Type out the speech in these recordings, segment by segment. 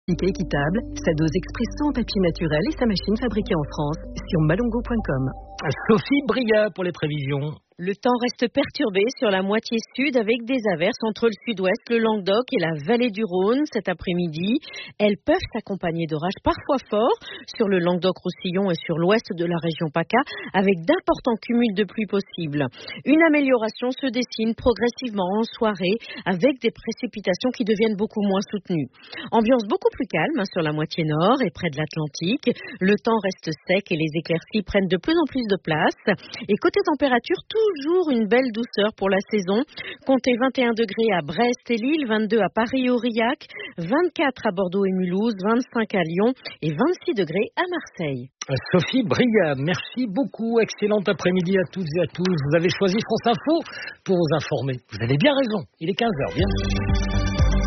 et équitable, sa dose expresso en papier naturel et sa machine fabriquée en France sur malongo.com. Sophie Bria pour les prévisions. Le temps reste perturbé sur la moitié sud avec des averses entre le sud-ouest, le Languedoc et la vallée du Rhône cet après-midi. Elles peuvent s'accompagner d'orages parfois forts sur le Languedoc-Roussillon et sur l'ouest de la région PACA avec d'importants cumuls de pluie possibles. Une amélioration se dessine progressivement en soirée avec des précipitations qui deviennent beaucoup moins soutenues. Ambiance beaucoup plus calme sur la moitié nord et près de l'Atlantique. Le temps reste sec et les éclaircies prennent de plus en plus de place. Et côté température, toujours une belle douceur pour la saison. Comptez 21 degrés à Brest et Lille, 22 à Paris et Aurillac, 24 à Bordeaux et Mulhouse, 25 à Lyon et 26 degrés à Marseille. Sophie Bria, merci beaucoup. Excellent après-midi à toutes et à tous. Vous avez choisi France Info pour vous informer. Vous avez bien raison. Il est 15h. Bien.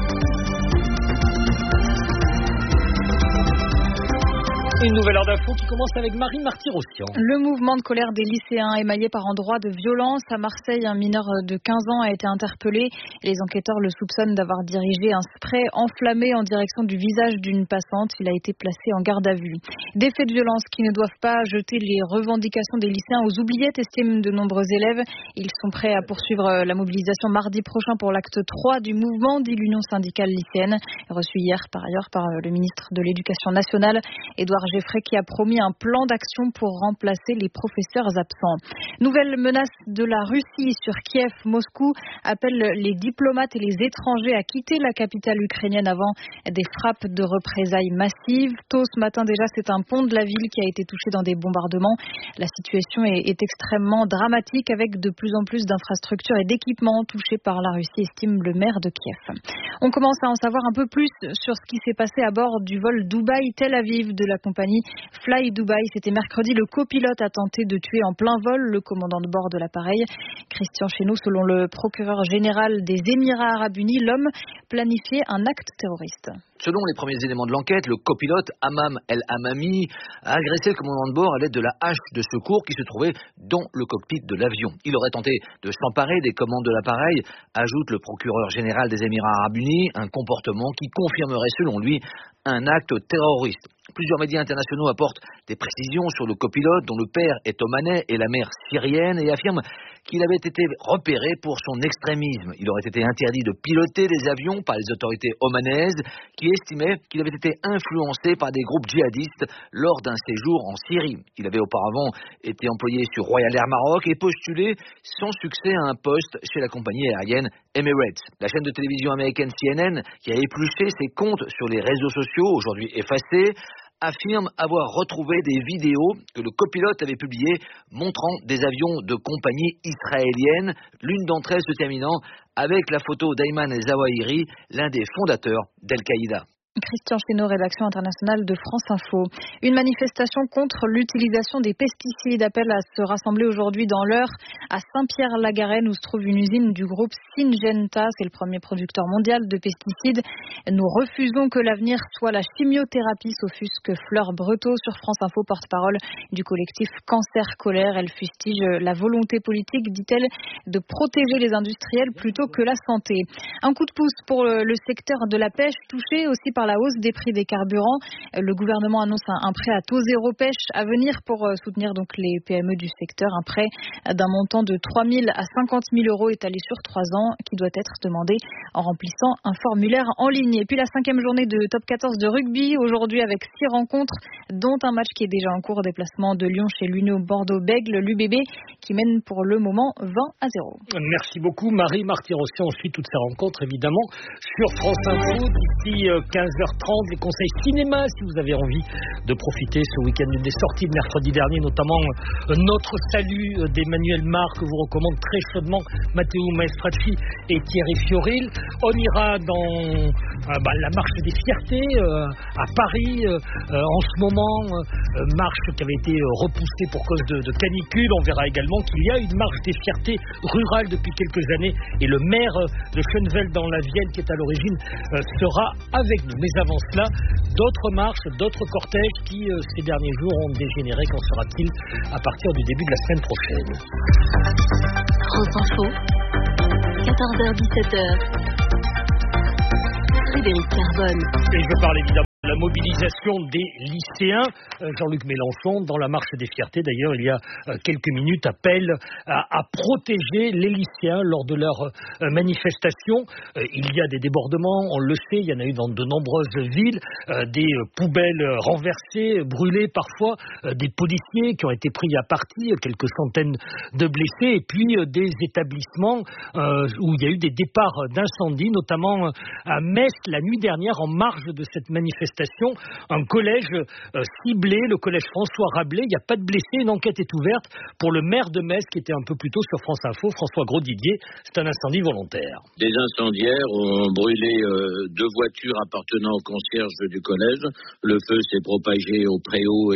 Une nouvelle heure d'info qui commence avec Marie Marty-Rossian. Le mouvement de colère des lycéens émaillé par endroits de violence. À Marseille, un mineur de 15 ans a été interpellé. Les enquêteurs le soupçonnent d'avoir dirigé un spray enflammé en direction du visage d'une passante. Il a été placé en garde à vue. Des faits de violence qui ne doivent pas jeter les revendications des lycéens aux oubliettes, estiment de nombreux élèves. Ils sont prêts à poursuivre la mobilisation mardi prochain pour l'acte 3 du mouvement, dit l'Union syndicale lycéenne. Reçu hier par ailleurs par le ministre de l'Éducation nationale, Édouard Geffray, qui a promis un plan d'action pour remplacer les professeurs absents. Nouvelle menace de la Russie sur Kiev. Moscou appelle les diplomates et les étrangers à quitter la capitale ukrainienne avant des frappes de représailles massives. Tôt ce matin déjà, c'est un pont de la ville qui a été touché dans des bombardements. La situation est extrêmement dramatique avec de plus en plus d'infrastructures et d'équipements touchés par la Russie, estime le maire de Kiev. On commence à en savoir un peu plus sur ce qui s'est passé à bord du vol Dubaï-Tel Aviv de la compagnie Fly Dubai. C'était mercredi. Le copilote a tenté de tuer en plein vol le commandant de bord de l'appareil. Christian Chesneau, selon le procureur général des Émirats Arabes Unis, l'homme planifiait un acte terroriste. Selon les premiers éléments de l'enquête, le copilote Hammam El Hammami a agressé le commandant de bord à l'aide de la hache de secours qui se trouvait dans le cockpit de l'avion. Il aurait tenté de s'emparer des commandes de l'appareil, ajoute le procureur général des Émirats Arabes Unis, un comportement qui confirmerait selon lui un acte terroriste. Plusieurs médias internationaux apportent des précisions sur le copilote dont le père est omanais et la mère syrienne et affirment qu'il avait été repéré pour son extrémisme. Il aurait été interdit de piloter des avions par les autorités omanaises qui estimaient qu'il avait été influencé par des groupes djihadistes lors d'un séjour en Syrie. Il avait auparavant été employé sur Royal Air Maroc et postulé sans succès à un poste chez la compagnie aérienne Emirates. La chaîne de télévision américaine CNN, qui a épluché ses comptes sur les réseaux sociaux, aujourd'hui effacés, affirme avoir retrouvé des vidéos que le copilote avait publiées montrant des avions de compagnie israélienne, l'une d'entre elles se terminant avec la photo d'Ayman Zawahiri, l'un des fondateurs d'Al-Qaïda. Christian Chesneau, rédaction internationale de France Info. Une manifestation contre l'utilisation des pesticides appelle à se rassembler aujourd'hui dans l'Eure à Saint-Pierre-la-Garenne où se trouve une usine du groupe Syngenta. C'est le premier producteur mondial de pesticides. Nous refusons que l'avenir soit la chimiothérapie, s'offusque Fleur Breteau sur France Info, porte-parole du collectif Cancer Colère. Elle fustige la volonté politique, dit-elle, de protéger les industriels plutôt que la santé. Un coup de pouce pour le secteur de la pêche touché aussi par la hausse des prix des carburants. Le gouvernement annonce un prêt à taux zéro pêche à venir pour soutenir donc les PME du secteur. Un prêt d'un montant de 3 000 à 50 000 euros étalé sur 3 ans qui doit être demandé en remplissant un formulaire en ligne. Et puis la 5e journée de top 14 de rugby aujourd'hui avec 6 rencontres dont un match qui est déjà en cours. Déplacement de Lyon chez l'Union Bordeaux-Bègles, l'UBB qui mène pour le moment 20-0. Merci beaucoup Marie Marty-Rossian. On suit toutes ces rencontres évidemment sur France Info d'ici 15h30, les conseils cinéma si vous avez envie de profiter ce week-end d'une des sorties de mercredi dernier, notamment Notre Salut d'Emmanuel Mar que vous recommande très chaudement Matteo Maestracci et Thierry Fioril. On ira dans la marche des fiertés à Paris en ce moment, marche qui avait été repoussée pour cause de canicule. On verra également qu'il y a une marche des fiertés rurales depuis quelques années et le maire de Schönefeld dans la Vienne qui est à l'origine sera avec nous. Mais avant cela, d'autres marches, d'autres cortèges qui ces derniers jours ont dégénéré. Qu'en sera-t-il à partir du début de la semaine prochaine? France Info, 14h-17h. Frédéric Carbone. Et je parle évidemment mobilisation des lycéens. Jean-Luc Mélenchon, dans la marche des fiertés, d'ailleurs, il y a quelques minutes, appelle à protéger les lycéens lors de leur manifestation. Il y a des débordements, on le sait, il y en a eu dans de nombreuses villes, des poubelles renversées, brûlées parfois, des policiers qui ont été pris à partie, quelques centaines de blessés, et puis des établissements où il y a eu des départs d'incendie, notamment à Metz la nuit dernière, en marge de cette manifestation, un collège ciblé, le collège François Rabelais. Il n'y a pas de blessés, une enquête est ouverte pour le maire de Metz qui était un peu plus tôt sur France Info, François Grosdidier. C'est un incendie volontaire. Des incendiaires ont brûlé 2 voitures appartenant au concierge du collège. Le feu s'est propagé au préau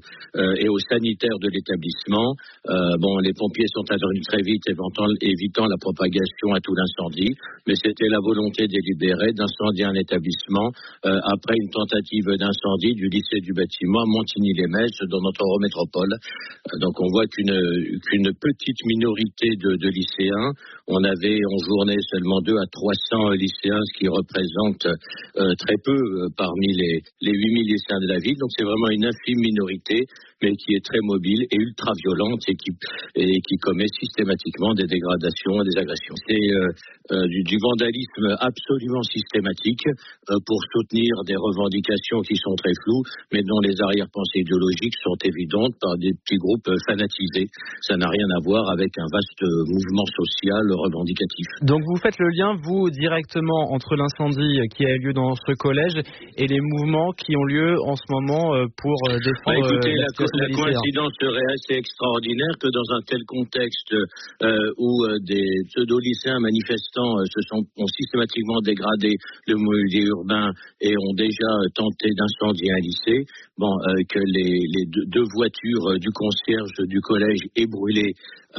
et aux sanitaires de l'établissement. Les pompiers sont intervenus très vite, évitant la propagation à tout l'incendie. Mais c'était la volonté délibérée d'incendier un établissement après une tentative d'incendie du lycée du bâtiment à Montigny-les-Metz dans notre eurométropole. Donc on voit qu'une petite minorité de lycéens, on avait en journée seulement 200 à 300 lycéens, ce qui représente très peu parmi les 8000 lycéens de la ville. Donc c'est vraiment une infime minorité, mais qui est très mobile et ultra violente et qui commet systématiquement des dégradations et des agressions. C'est du vandalisme absolument systématique pour soutenir des revendications qui sont très floues, mais dont les arrière-pensées idéologiques sont évidentes par des petits groupes fanatisés. Ça n'a rien à voir avec un vaste mouvement social revendicatif. Donc vous faites le lien, vous, directement entre l'incendie qui a eu lieu dans ce collège et les mouvements qui ont lieu en ce moment pour défendre la coïncidence serait assez extraordinaire que dans un tel contexte où des pseudo-lycéens manifestants ont systématiquement dégradé le mobilier urbain et ont déjà tenté d'incendier un lycée, que les 2 voitures du concierge du collège aient brûlé.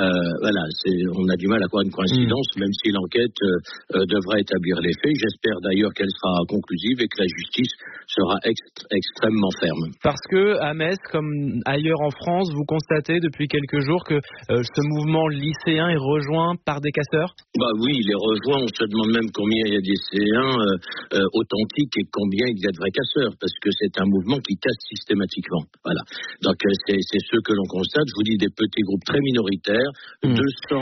On a du mal à croire une coïncidence, même si l'enquête devra établir les faits. J'espère d'ailleurs qu'elle sera conclusive et que la justice sera extrêmement ferme. Parce que à Metz, comme ailleurs en France, vous constatez depuis quelques jours que ce mouvement lycéen est rejoint par des casseurs ? Oui, il est rejoint. On se demande même combien il y a de lycéens authentiques et combien il y a de vrais casseurs, parce que c'est un mouvement qui casse systématiquement. Voilà. Donc c'est ce que l'on constate. Je vous dis, des petits groupes très minoritaires. 200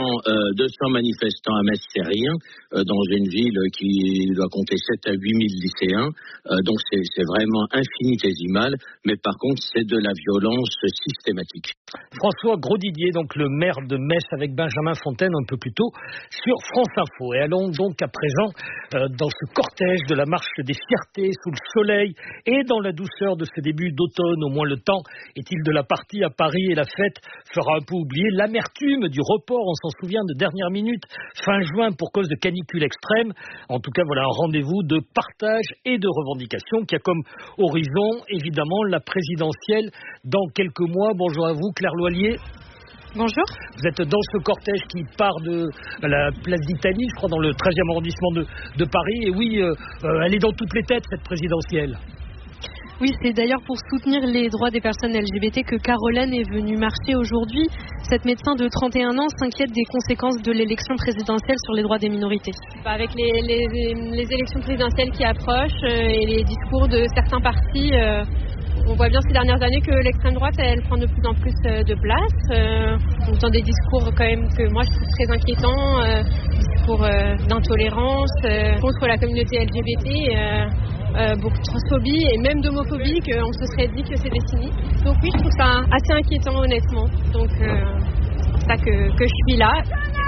manifestants à Metz, c'est rien, dans une ville qui doit compter 7 à 8 000 lycéens. Donc c'est vraiment infinitésimal, mais par contre c'est de la violence systématique. François Grosdidier, donc le maire de Metz, avec Benjamin Fontaine un peu plus tôt sur France Info. Et allons donc à présent dans ce cortège de la marche des fiertés, sous le soleil et dans la douceur de ce début d'automne. Au moins le temps est-il de la partie à Paris, et la fête fera un peu oublier l'amertume du report, on s'en souvient, de dernière minute, fin juin, pour cause de canicule extrême. En tout cas, voilà un rendez-vous de partage et de revendication qui a comme horizon, évidemment, la présidentielle dans quelques mois. Bonjour à vous, Claire Loillier. Bonjour. Vous êtes dans ce cortège qui part de la place d'Italie, je crois, dans le 13e arrondissement de Paris. Et oui, elle est dans toutes les têtes, cette présidentielle. Oui, c'est d'ailleurs pour soutenir les droits des personnes LGBT que Caroline est venue marcher aujourd'hui. Cette médecin de 31 ans s'inquiète des conséquences de l'élection présidentielle sur les droits des minorités. Avec les élections présidentielles qui approchent et les discours de certains partis, on voit bien ces dernières années que l'extrême droite, elle prend de plus en plus de place. On entend des discours quand même que moi je trouve très inquiétants, discours d'intolérance contre la communauté LGBT. Beaucoup de transphobie et même d'homophobie, qu'on se serait dit que c'était fini. Donc oui, je trouve ça assez inquiétant, honnêtement. Donc c'est pour ça que je suis là.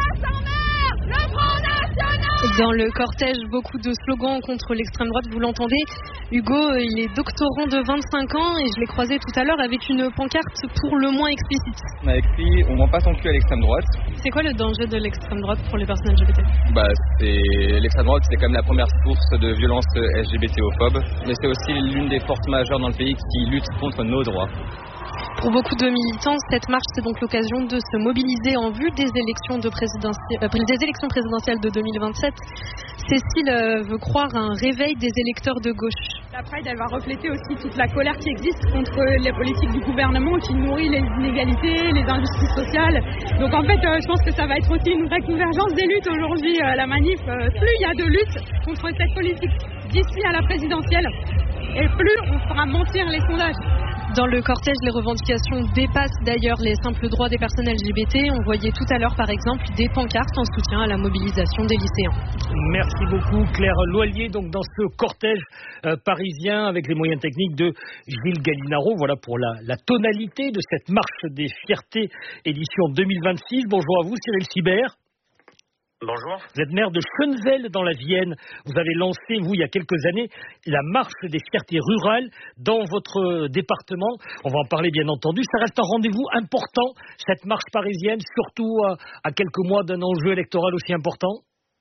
Dans le cortège, beaucoup de slogans contre l'extrême droite, vous l'entendez. Hugo, il est doctorant de 25 ans et je l'ai croisé tout à l'heure avec une pancarte pour le moins explicite. On a écrit « On vend pas son cul à l'extrême droite ». C'est quoi le danger de l'extrême droite pour les personnes LGBT ? L'extrême droite, c'est quand même la première source de violence LGBT-ophobe, mais c'est aussi l'une des forces majeures dans le pays qui lutte contre nos droits. Pour beaucoup de militants, cette marche, c'est donc l'occasion de se mobiliser en vue des élections présidentielles de 2027. Cécile veut croire à un réveil des électeurs de gauche. La Pride, elle va refléter aussi toute la colère qui existe contre les politiques du gouvernement qui nourrit les inégalités, les injustices sociales. Donc en fait, je pense que ça va être aussi une vraie convergence des luttes aujourd'hui. La manif, plus il y a de luttes contre cette politique d'ici à la présidentielle, et plus on fera mentir les sondages. Dans le cortège, les revendications dépassent d'ailleurs les simples droits des personnes LGBT. On voyait tout à l'heure, par exemple, des pancartes en soutien à la mobilisation des lycéens. Merci beaucoup, Claire Loillier, donc dans ce cortège parisien avec les moyens techniques de Gilles Gallinaro. Voilà pour la tonalité de cette marche des fiertés édition 2026. Bonjour à vous, Cyril Sibert. Bonjour. Vous êtes maire de Schönefeld dans la Vienne. Vous avez lancé, vous, il y a quelques années, la marche des fiertés rurales dans votre département. On va en parler, bien entendu. Ça reste un rendez-vous important, cette marche parisienne, surtout à quelques mois d'un enjeu électoral aussi important.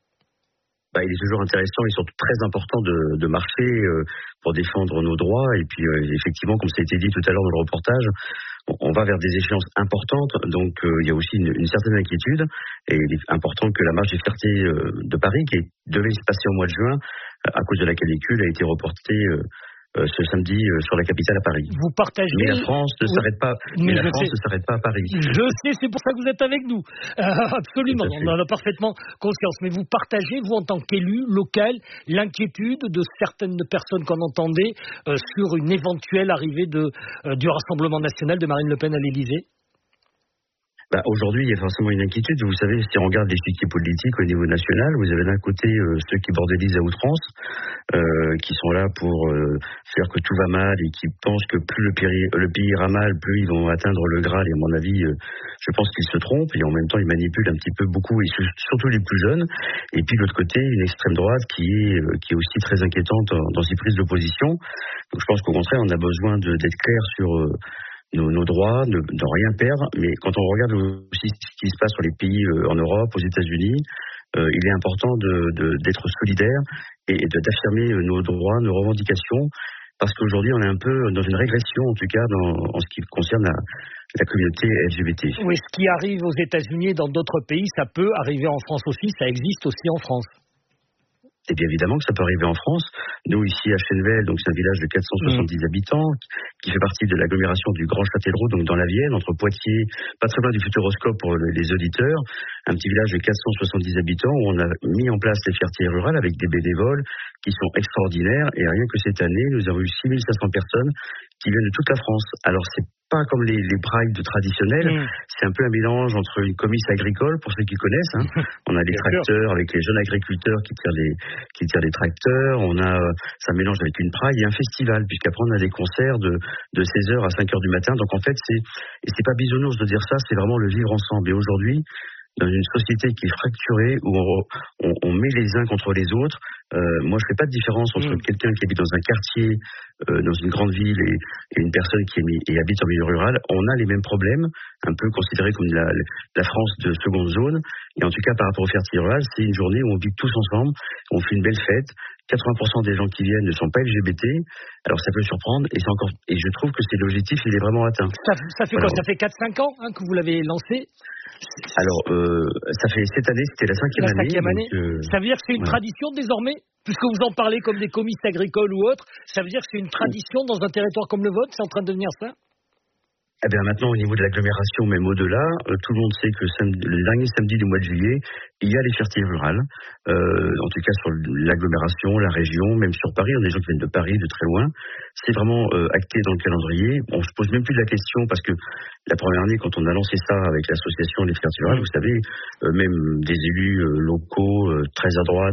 Il est toujours intéressant et surtout très important de marcher pour défendre nos droits. Et puis, effectivement, comme ça a été dit tout à l'heure dans le reportage, on va vers des échéances importantes, donc il y a aussi une certaine inquiétude, et il est important que la marche des fiertés de Paris, qui devait se passer au mois de juin, à cause de la canicule, a été reportée ce samedi sur la capitale à Paris. Vous partagez... Mais la France ne s'arrête pas. Mais la France ne s'arrête pas à Paris. Je sais, c'est pour ça que vous êtes avec nous. Absolument, on en a parfaitement conscience. Mais vous partagez, vous en tant qu'élu local, l'inquiétude de certaines personnes qu'on entendait sur une éventuelle arrivée du Rassemblement national de Marine Le Pen à l'Élysée. Aujourd'hui, il y a forcément une inquiétude. Vous savez, si on regarde l'échiquier politique au niveau national, vous avez d'un côté ceux qui bordélisent à outrance, qui sont là pour faire que tout va mal et qui pensent que plus le pays ira mal, plus ils vont atteindre le Graal. Et à mon avis, je pense qu'ils se trompent. Et en même temps, ils manipulent un petit peu beaucoup, et surtout les plus jeunes. Et puis de l'autre côté, une extrême droite qui est aussi très inquiétante dans ses prises d'opposition. Donc je pense qu'au contraire, on a besoin d'être clair sur nos droits, de rien perdre, mais quand on regarde aussi ce qui se passe sur les pays en Europe, aux États-Unis, il est important d'être solidaire et d'affirmer nos droits, nos revendications, parce qu'aujourd'hui on est un peu dans une régression, en tout cas en ce qui concerne la communauté LGBT. Oui, ce qui arrive aux États-Unis et dans d'autres pays, ça peut arriver en France aussi, ça existe aussi en France. Et bien évidemment que ça peut arriver en France. Nous, ici à Schönefeld, donc c'est un village de 470 habitants qui fait partie de l'agglomération du Grand Châtellerault, donc dans la Vienne, entre Poitiers, pas très loin du Futuroscope pour les auditeurs, un petit village de 470 habitants où on a mis en place les fiertés rurales avec des bénévoles qui sont extraordinaires. Et rien que cette année, nous avons eu 6500 personnes qui viennent de toute la France. Alors c'est pas comme les prides traditionnelles, c'est un peu un mélange entre une comice agricole, pour ceux qui connaissent. On a les tracteurs avec les jeunes agriculteurs qui tirent les tracteurs, ça mélange avec une pride et un festival, puisqu'après on a des concerts de 16h à 5h du matin. Donc en fait, c'est pas bisounours de dire ça, c'est vraiment le vivre ensemble. Et aujourd'hui, dans une société qui est fracturée, où on met les uns contre les autres, moi je fais pas de différence entre quelqu'un qui habite dans un quartier, dans une grande ville, et une personne qui habite en milieu rural. On a les mêmes problèmes, un peu considérés comme la France de seconde zone. Et en tout cas, par rapport aux fiertés rurales, c'est une journée où on vit tous ensemble, on fait une belle fête. 80% des gens qui viennent ne sont pas LGBT. Alors ça peut surprendre, et je trouve que c'est l'objectif, il est vraiment atteint. Ça fait quoi? Ça fait 4-5 ans que vous l'avez lancé? Alors, cette année, c'était la cinquième année. Ça veut dire que c'est une tradition désormais, puisque vous en parlez comme des comices agricoles ou autres, ça veut dire que c'est une tradition dans un territoire comme le vôtre, c'est en train de devenir ça? Eh bien maintenant, au niveau de l'agglomération, même au-delà, tout le monde sait que le dernier samedi du mois de juillet, il y a les fiertés rurales. En tout cas sur l'agglomération, la région, même sur Paris, on a des gens qui viennent de Paris, de très loin. C'est vraiment acté dans le calendrier. On se pose même plus de la question, parce que la première année, quand on a lancé ça avec l'association des fiertés rurales, vous savez, même des élus locaux très à droite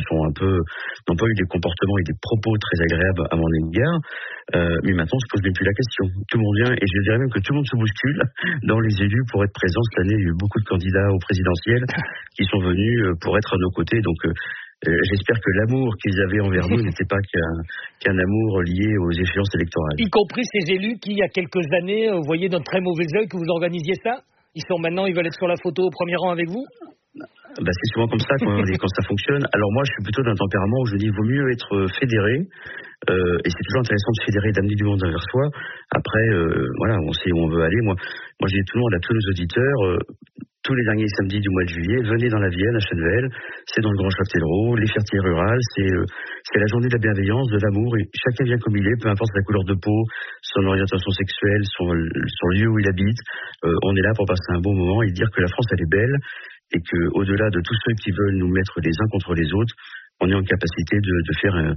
n'ont pas eu des comportements et des propos très agréables à mon égard. Mais maintenant, on se pose même plus la question. Tout le monde vient, et je dirais même que tout le monde se bouscule dans les élus pour être présents. Cette année, il y a eu beaucoup de candidats au présidentiel qui sont venus pour être à nos côtés. Donc, j'espère que l'amour qu'ils avaient envers nous n'était pas qu'un amour lié aux échéances électorales. Y compris ces élus qui, il y a quelques années, voyaient d'un très mauvais œil que vous organisiez ça? Maintenant, ils veulent être sur la photo au premier rang avec vous? C'est souvent comme ça quand ça fonctionne. Alors moi, je suis plutôt d'un tempérament où je dis qu'il vaut mieux être fédéré, et c'est toujours intéressant de fédérer, d'amener du monde vers soi. Après, on sait où on veut aller. Moi, je dis tout le monde, à tous nos auditeurs, tous les derniers samedis du mois de juillet, venez dans la Vienne, à Schönefeld, c'est dans le Grand Châtellerault, les fiertés rurales, c'est la journée de la bienveillance, de l'amour, et chacun vient comme il est, peu importe sa couleur de peau, son orientation sexuelle, son lieu où il habite. On est là pour passer un bon moment et dire que la France, elle est belle, et qu'au-delà de tous ceux qui veulent nous mettre les uns contre les autres, on est en capacité de faire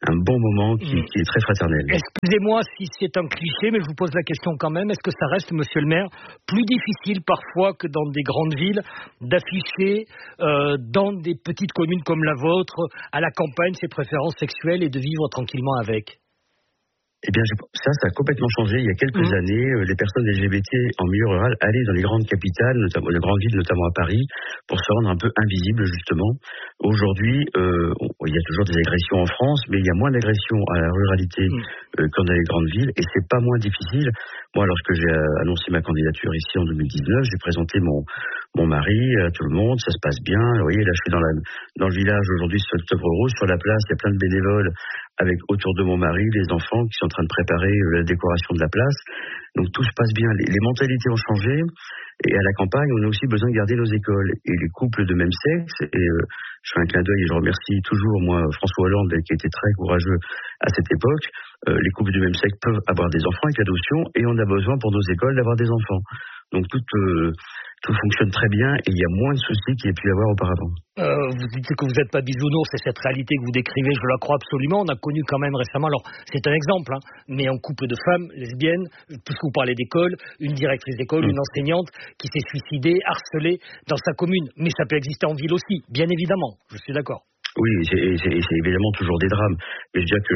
un bon moment qui est très fraternel. Excusez-moi si c'est un cliché, mais je vous pose la question quand même. Est-ce que ça reste, monsieur le maire, plus difficile parfois que dans des grandes villes d'afficher dans des petites communes comme la vôtre, à la campagne, ses préférences sexuelles et de vivre tranquillement avec ? Eh bien, ça a complètement changé. Il y a quelques années, les personnes LGBT en milieu rural allaient dans les grandes capitales, notamment les grandes villes, notamment à Paris, pour se rendre un peu invisibles, justement. Aujourd'hui, il y a toujours des agressions en France, mais il y a moins d'agressions à la ruralité qu'en dans les grandes villes, et c'est pas moins difficile. Moi, lorsque j'ai annoncé ma candidature ici en 2019, j'ai présenté mon mari à tout le monde, ça se passe bien. Vous voyez, là, je suis dans le village aujourd'hui, c'est Octobre Rose, sur la place, il y a plein de bénévoles avec autour de mon mari, les enfants qui sont en train de préparer la décoration de la place. Donc tout se passe bien. Les mentalités ont changé. Et à la campagne, on a aussi besoin de garder nos écoles. Et les couples de même sexe, et je fais un clin d'œil et je remercie toujours, moi, François Hollande, qui a été très courageux à cette époque. Les couples de même sexe peuvent avoir des enfants avec l'adoption, et on a besoin pour nos écoles d'avoir des enfants. Donc tout fonctionne très bien et il y a moins de soucis qu'il y a pu y avoir auparavant. Vous dites que vous n'êtes pas bisounours, c'est cette réalité que vous décrivez, je la crois absolument. On a connu quand même récemment, alors c'est un exemple, mais un couple de femmes lesbiennes, puisque vous parlez d'école, une directrice d'école, une enseignante qui s'est suicidée, harcelée dans sa commune. Mais ça peut exister en ville aussi, bien évidemment, je suis d'accord. Oui, c'est évidemment toujours des drames. Mais je dirais que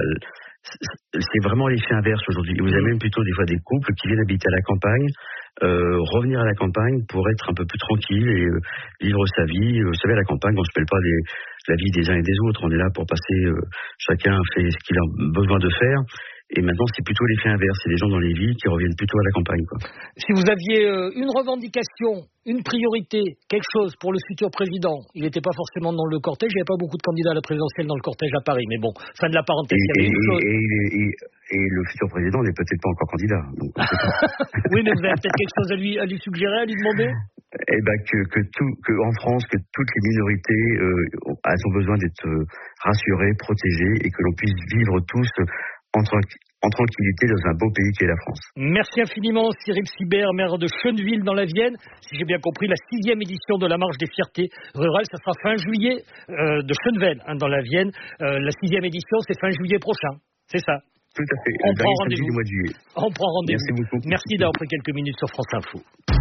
c'est vraiment l'effet inverse aujourd'hui. Vous avez même plutôt des fois des couples qui viennent habiter à la campagne, revenir à la campagne pour être un peu plus tranquille et vivre sa vie. Vous savez, à la campagne, on ne se mêle pas la vie des uns et des autres. On est là pour passer, chacun fait ce qu'il a besoin de faire. Et maintenant, c'est plutôt l'effet inverse. C'est les gens dans les villes qui reviennent plutôt à la campagne, quoi. Si vous aviez une revendication, une priorité, quelque chose pour le futur président, il n'était pas forcément dans le cortège, il n'y avait pas beaucoup de candidats à la présidentielle dans le cortège à Paris, mais bon, fin de la parenthèse, il y avait une chose. Et le futur président n'est peut-être pas encore candidat. Donc oui, mais vous avez peut-être quelque chose à lui suggérer, à lui demander ? Eh ben, que en France, que toutes les minorités, elles ont besoin d'être rassurées, protégées, et que l'on puisse vivre tous en tranquillité dans un beau pays qui est la France. Merci infiniment Cyril Sibert, maire de Schœneville dans la Vienne. Si j'ai bien compris, la 6e édition de la Marche des Fiertés Rurales, ça sera fin juillet de Schœneville dans la Vienne. La 6e édition, c'est fin juillet prochain, c'est ça? Tout à fait. On prend rendez-vous. Du mois de juillet. On prend rendez-vous. Merci beaucoup. Merci d'avoir pris quelques minutes sur France Info.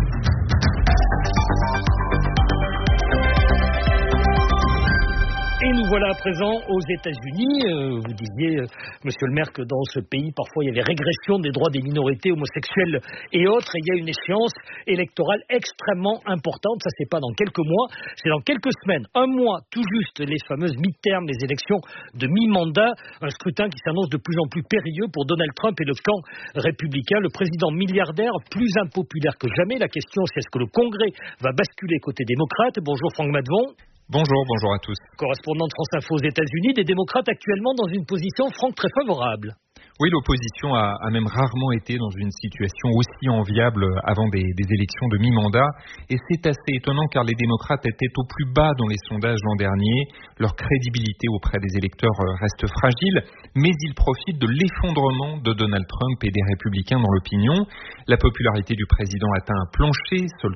Et nous voilà à présent aux États-Unis. Vous disiez, monsieur le maire, que dans ce pays, parfois, il y avait régression des droits des minorités homosexuelles et autres. Et il y a une échéance électorale extrêmement importante. Ça, c'est pas dans quelques mois, c'est dans quelques semaines. Un mois, tout juste, les fameuses midterms, les élections de mi-mandat. Un scrutin qui s'annonce de plus en plus périlleux pour Donald Trump et le camp républicain. Le président milliardaire, plus impopulaire que jamais. La question, c'est est-ce que le Congrès va basculer côté démocrate? Bonjour Franck Madvon. Bonjour à tous. Correspondant de France Info aux États-Unis, des démocrates actuellement dans une position, Franck, très favorable. Oui, l'opposition a même rarement été dans une situation aussi enviable avant des élections de mi-mandat. Et c'est assez étonnant car les démocrates étaient au plus bas dans les sondages l'an dernier. Leur crédibilité auprès des électeurs reste fragile, mais ils profitent de l'effondrement de Donald Trump et des républicains dans l'opinion. La popularité du président atteint un plancher. Seuls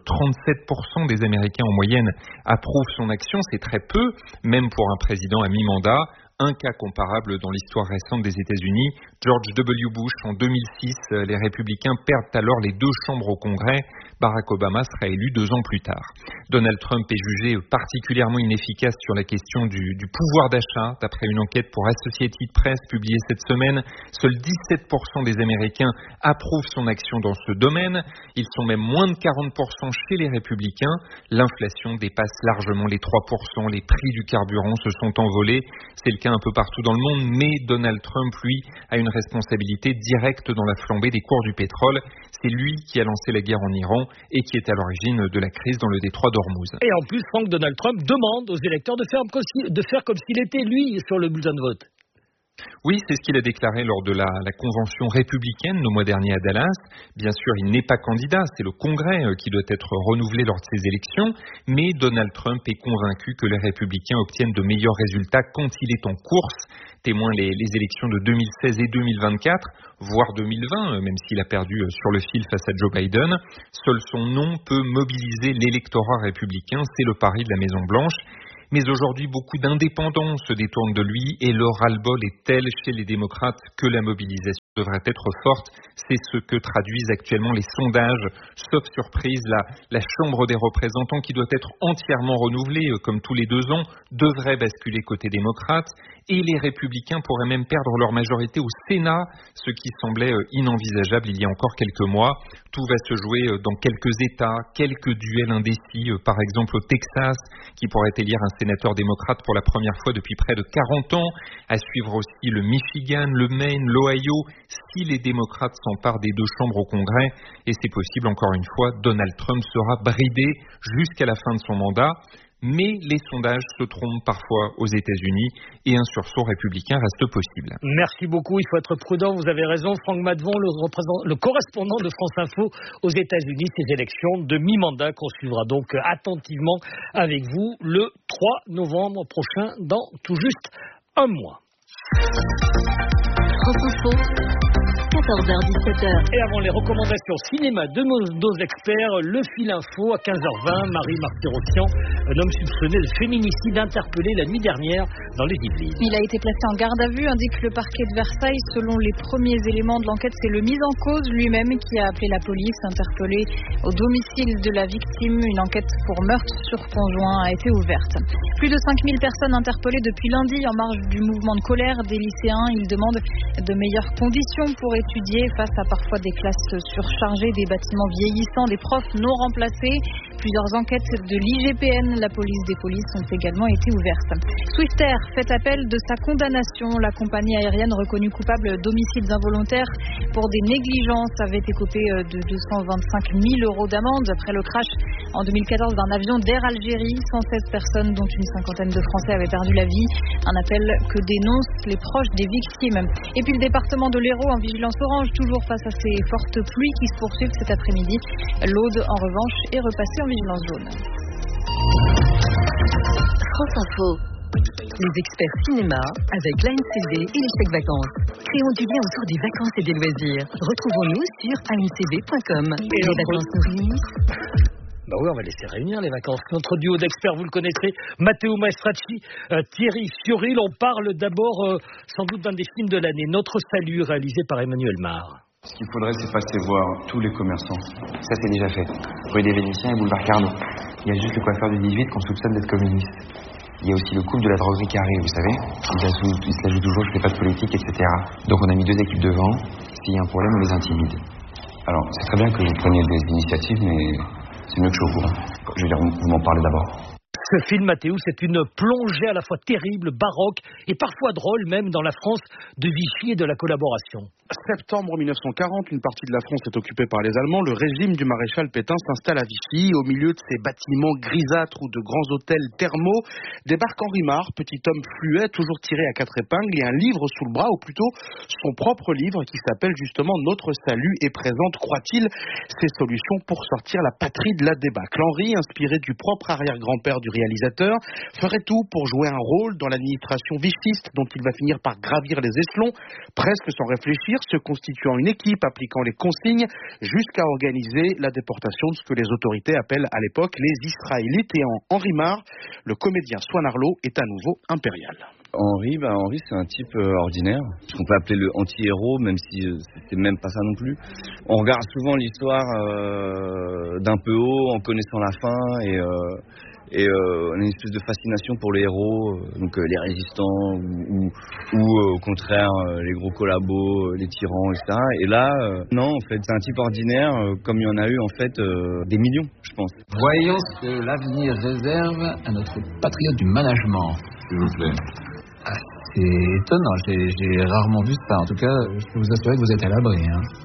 37% des Américains en moyenne approuvent son action. C'est très peu, même pour un président à mi-mandat. Un cas comparable dans l'histoire récente des États-Unis, George W. Bush en 2006, les républicains perdent alors les 2 chambres au Congrès. Barack Obama sera élu 2 ans plus tard. Donald Trump est jugé particulièrement inefficace sur la question du pouvoir d'achat. D'après une enquête pour Associated Press publiée cette semaine, seuls 17% des Américains approuvent son action dans ce domaine. Ils sont même moins de 40% chez les républicains. L'inflation dépasse largement les 3%. Les prix du carburant se sont envolés. C'est le cas un peu partout dans le monde, mais Donald Trump, lui, a une responsabilité directe dans la flambée des cours du pétrole. C'est lui qui a lancé la guerre en Iran et qui est à l'origine de la crise dans le détroit d'Ormuz. Et en plus, Franck, Donald Trump demande aux électeurs de faire comme s'il était lui sur le bulletin de vote. Oui, c'est ce qu'il a déclaré lors de la convention républicaine le mois dernier à Dallas. Bien sûr, il n'est pas candidat, c'est le Congrès qui doit être renouvelé lors de ces élections, mais Donald Trump est convaincu que les républicains obtiennent de meilleurs résultats quand il est en course. Témoin les élections de 2016 et 2024, voire 2020, même s'il a perdu sur le fil face à Joe Biden. Seul son nom peut mobiliser l'électorat républicain, c'est le pari de la Maison-Blanche. Mais aujourd'hui, beaucoup d'indépendants se détournent de lui et le ras-le-bol est tel chez les démocrates que la mobilisation devrait être forte. C'est ce que traduisent actuellement les sondages. Sauf surprise, la Chambre des représentants, qui doit être entièrement renouvelée, comme tous les 2 ans, devrait basculer côté démocrate. Et les républicains pourraient même perdre leur majorité au Sénat, ce qui semblait inenvisageable il y a encore quelques mois. Tout va se jouer dans quelques États, quelques duels indécis, par exemple au Texas, qui pourrait élire un sénateur démocrate pour la première fois depuis près de 40 ans. À suivre aussi le Michigan, le Maine, l'Ohio, si les démocrates s'emparent des 2 chambres au Congrès. Et c'est possible, encore une fois, Donald Trump sera bridé jusqu'à la fin de son mandat. Mais les sondages se trompent parfois aux États-Unis et un sursaut républicain reste possible. Merci beaucoup, il faut être prudent, vous avez raison. Franck Madevon, le correspondant de France Info aux États-Unis, ces élections de mi-mandat qu'on suivra donc attentivement avec vous le 3 novembre prochain, dans tout juste un mois. France Info, 14h-17h. Et avant les recommandations cinéma de nos experts, le fil info à 15h20, Marie Martirossian, un homme soupçonné de féminicide interpellé la nuit dernière dans les Yvelines. Il a été placé en garde à vue, indique le parquet de Versailles. Selon les premiers éléments de l'enquête, c'est le mis en cause lui-même qui a appelé la police, interpellé au domicile de la victime. Une enquête pour meurtre sur conjoint a été ouverte. Plus de 5000 personnes interpellées depuis lundi en marge du mouvement de colère des lycéens. Ils demandent de meilleures conditions pour étudier face à parfois des classes surchargées, des bâtiments vieillissants, des profs non remplacés. Plusieurs enquêtes de l'IGPN, la police des polices, ont également été ouvertes. Swiftair fait appel de sa condamnation. La compagnie aérienne reconnue coupable d'homicides involontaires pour des négligences avait écopé de 225 000 € d'amende après le crash en 2014 d'un avion d'Air Algérie. 116 personnes, dont une cinquantaine de Français, avaient perdu la vie. Un appel que dénoncent les proches des victimes. Et puis le département de l'Hérault en vigilance orange, toujours face à ces fortes pluies qui se poursuivent cet après-midi. L'Aude, en revanche, est repassée en vigilance jaune. France Info. Les experts cinéma avec l'ANCD et les chèques vacances. Créons du lien autour des vacances et des loisirs. Retrouvons-nous sur ancd.com. Et les vacances nourries. Bah oui, on va laisser réunir les vacances. Notre duo d'experts, vous le connaissez, Matteo Maestracci, Thierry Fioril. On parle d'abord sans doute d'un des films de l'année, Notre Salut, réalisé par Emmanuel Mar. Ce qu'il faudrait, c'est passer voir tous les commerçants. Ça, c'est déjà fait. Rue des Vénitiens et boulevard Carnot. Il y a juste le coiffeur du 18 qu'on soupçonne d'être communiste. Il y a aussi le couple de la droguerie qui arrive, vous savez. Il se la joue toujours, je fais pas de politique, etc. Donc on a mis 2 équipes devant. S'il y a un problème, on les intimide. Alors, c'est très bien que vous preniez des initiatives, mais c'est mieux que je sois au courant. Je veux dire, vous m'en parlez d'abord. Ce film, Mathéo, c'est une plongée à la fois terrible, baroque et parfois drôle même dans la France de Vichy et de la collaboration. Septembre 1940, une partie de la France est occupée par les Allemands. Le régime du maréchal Pétain s'installe à Vichy. Au milieu de ces bâtiments grisâtres ou de grands hôtels thermaux, débarque Henri Marre, petit homme fluet, toujours tiré à 4 épingles, et un livre sous le bras, ou plutôt son propre livre qui s'appelle justement Notre Salut et présente, croit-il, ses solutions pour sortir la patrie de la débâcle. Henri, inspiré du propre arrière-grand-père du réalisateur, ferait tout pour jouer un rôle dans l'administration vichiste dont il va finir par gravir les échelons, presque sans réfléchir, se constituant une équipe, appliquant les consignes, jusqu'à organiser la déportation de ce que les autorités appellent à l'époque les Israélites. Et en Henri Marre, le comédien Swan Arlo est à nouveau impérial. Henri, c'est un type ordinaire, ce qu'on peut appeler le anti-héros, même si c'est même pas ça non plus. On regarde souvent l'histoire d'un peu haut, en connaissant la fin, et on a une espèce de fascination pour les héros, donc les résistants, ou au contraire les gros collabos, les tyrans, etc. Et là, non, en fait, c'est un type ordinaire, comme il y en a eu en fait des millions, je pense. Voyons ce que l'avenir réserve à notre patriote du management, s'il vous plaît. C'est étonnant, j'ai rarement vu ça. En tout cas, je peux vous assurer que vous êtes à l'abri.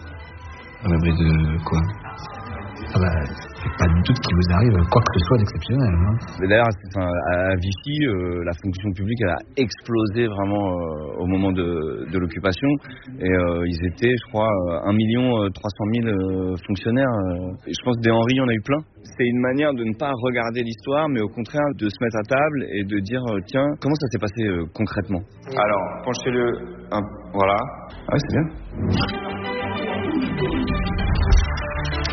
À l'abri de quoi? Il n'y a pas de doute qu'il vous arrive quoi que ce soit d'exceptionnel. D'ailleurs, à Vichy, la fonction publique elle a explosé vraiment au moment de l'occupation. Et ils étaient, je crois, 1 300 000 fonctionnaires. Et je pense que des Henri, il y en a eu plein. C'est une manière de ne pas regarder l'histoire, mais au contraire de se mettre à table et de dire tiens, comment ça s'est passé concrètement? Alors, penchez-le. Voilà. Ah oui, c'est bien.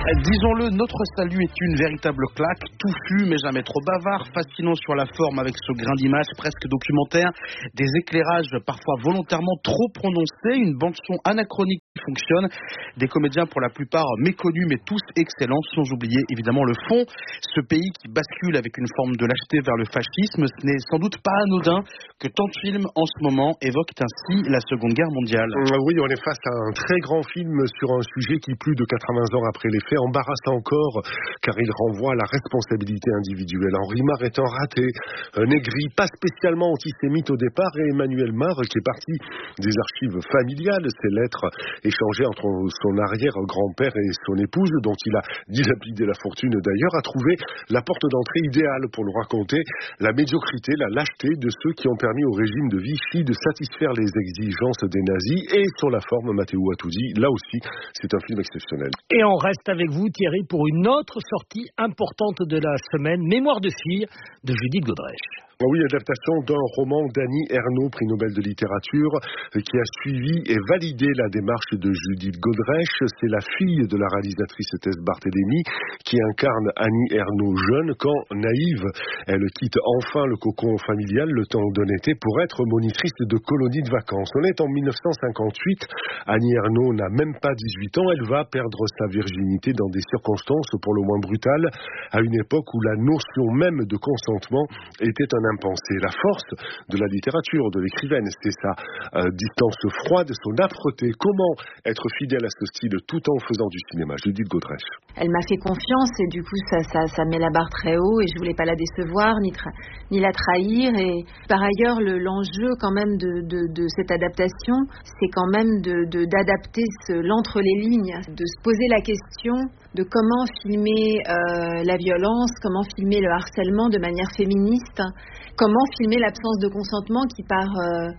Disons-le, notre salut est une véritable claque, touffu mais jamais trop bavard, fascinant sur la forme avec ce grain d'image presque documentaire, des éclairages parfois volontairement trop prononcés, une bande-son anachronique qui fonctionne, des comédiens pour la plupart méconnus mais tous excellents, sans oublier évidemment le fond, ce pays qui bascule avec une forme de lâcheté vers le fascisme. Ce n'est sans doute pas anodin que tant de films en ce moment évoquent ainsi la Seconde Guerre mondiale. Oui, on est face à un très grand film sur un sujet qui, plus de 80 ans après les faits, embarrasse encore, car il renvoie à la responsabilité individuelle. Henri Marre est un raté, un aigri, pas spécialement antisémite au départ, et Emmanuel Marre, qui est parti des archives familiales, ces lettres échangées entre son arrière-grand-père et son épouse, dont il a dilapidé la fortune d'ailleurs, a trouvé la porte d'entrée idéale pour nous raconter la médiocrité, la lâcheté de ceux qui ont permis au régime de Vichy de satisfaire les exigences des nazis. Et sur la forme, Mathéo a tout dit, là aussi, c'est un film exceptionnel. Et on reste avec vous, Thierry, pour une autre sortie importante de la semaine, Mémoire de fille de Judith Godrèche. Oui, adaptation d'un roman d'Annie Ernaux, prix Nobel de littérature, qui a suivi et validé la démarche de Judith Godrèche. C'est la fille de la réalisatrice Tess Barthélémy qui incarne Annie Ernaux jeune quand, naïve, elle quitte enfin le cocon familial le temps d'un été pour être monitrice de colonie de vacances. On est en 1958, Annie Ernaux n'a même pas 18 ans, elle va perdre sa virginité dans des circonstances pour le moins brutales, à une époque où la notion même de consentement était un impensé. La force de la littérature, de l'écrivaine, c'est sa distance froide, son âpreté. Comment être fidèle à ce style tout en faisant du cinéma? Judith Godrèche. Elle m'a fait confiance et du coup ça met la barre très haut et je voulais pas la décevoir ni la trahir. Et par ailleurs l'enjeu quand même de cette adaptation, c'est quand même d'adapter l'entre les lignes, de se poser la question de comment filmer la violence, comment filmer le harcèlement de manière féministe, comment filmer l'absence de consentement qui part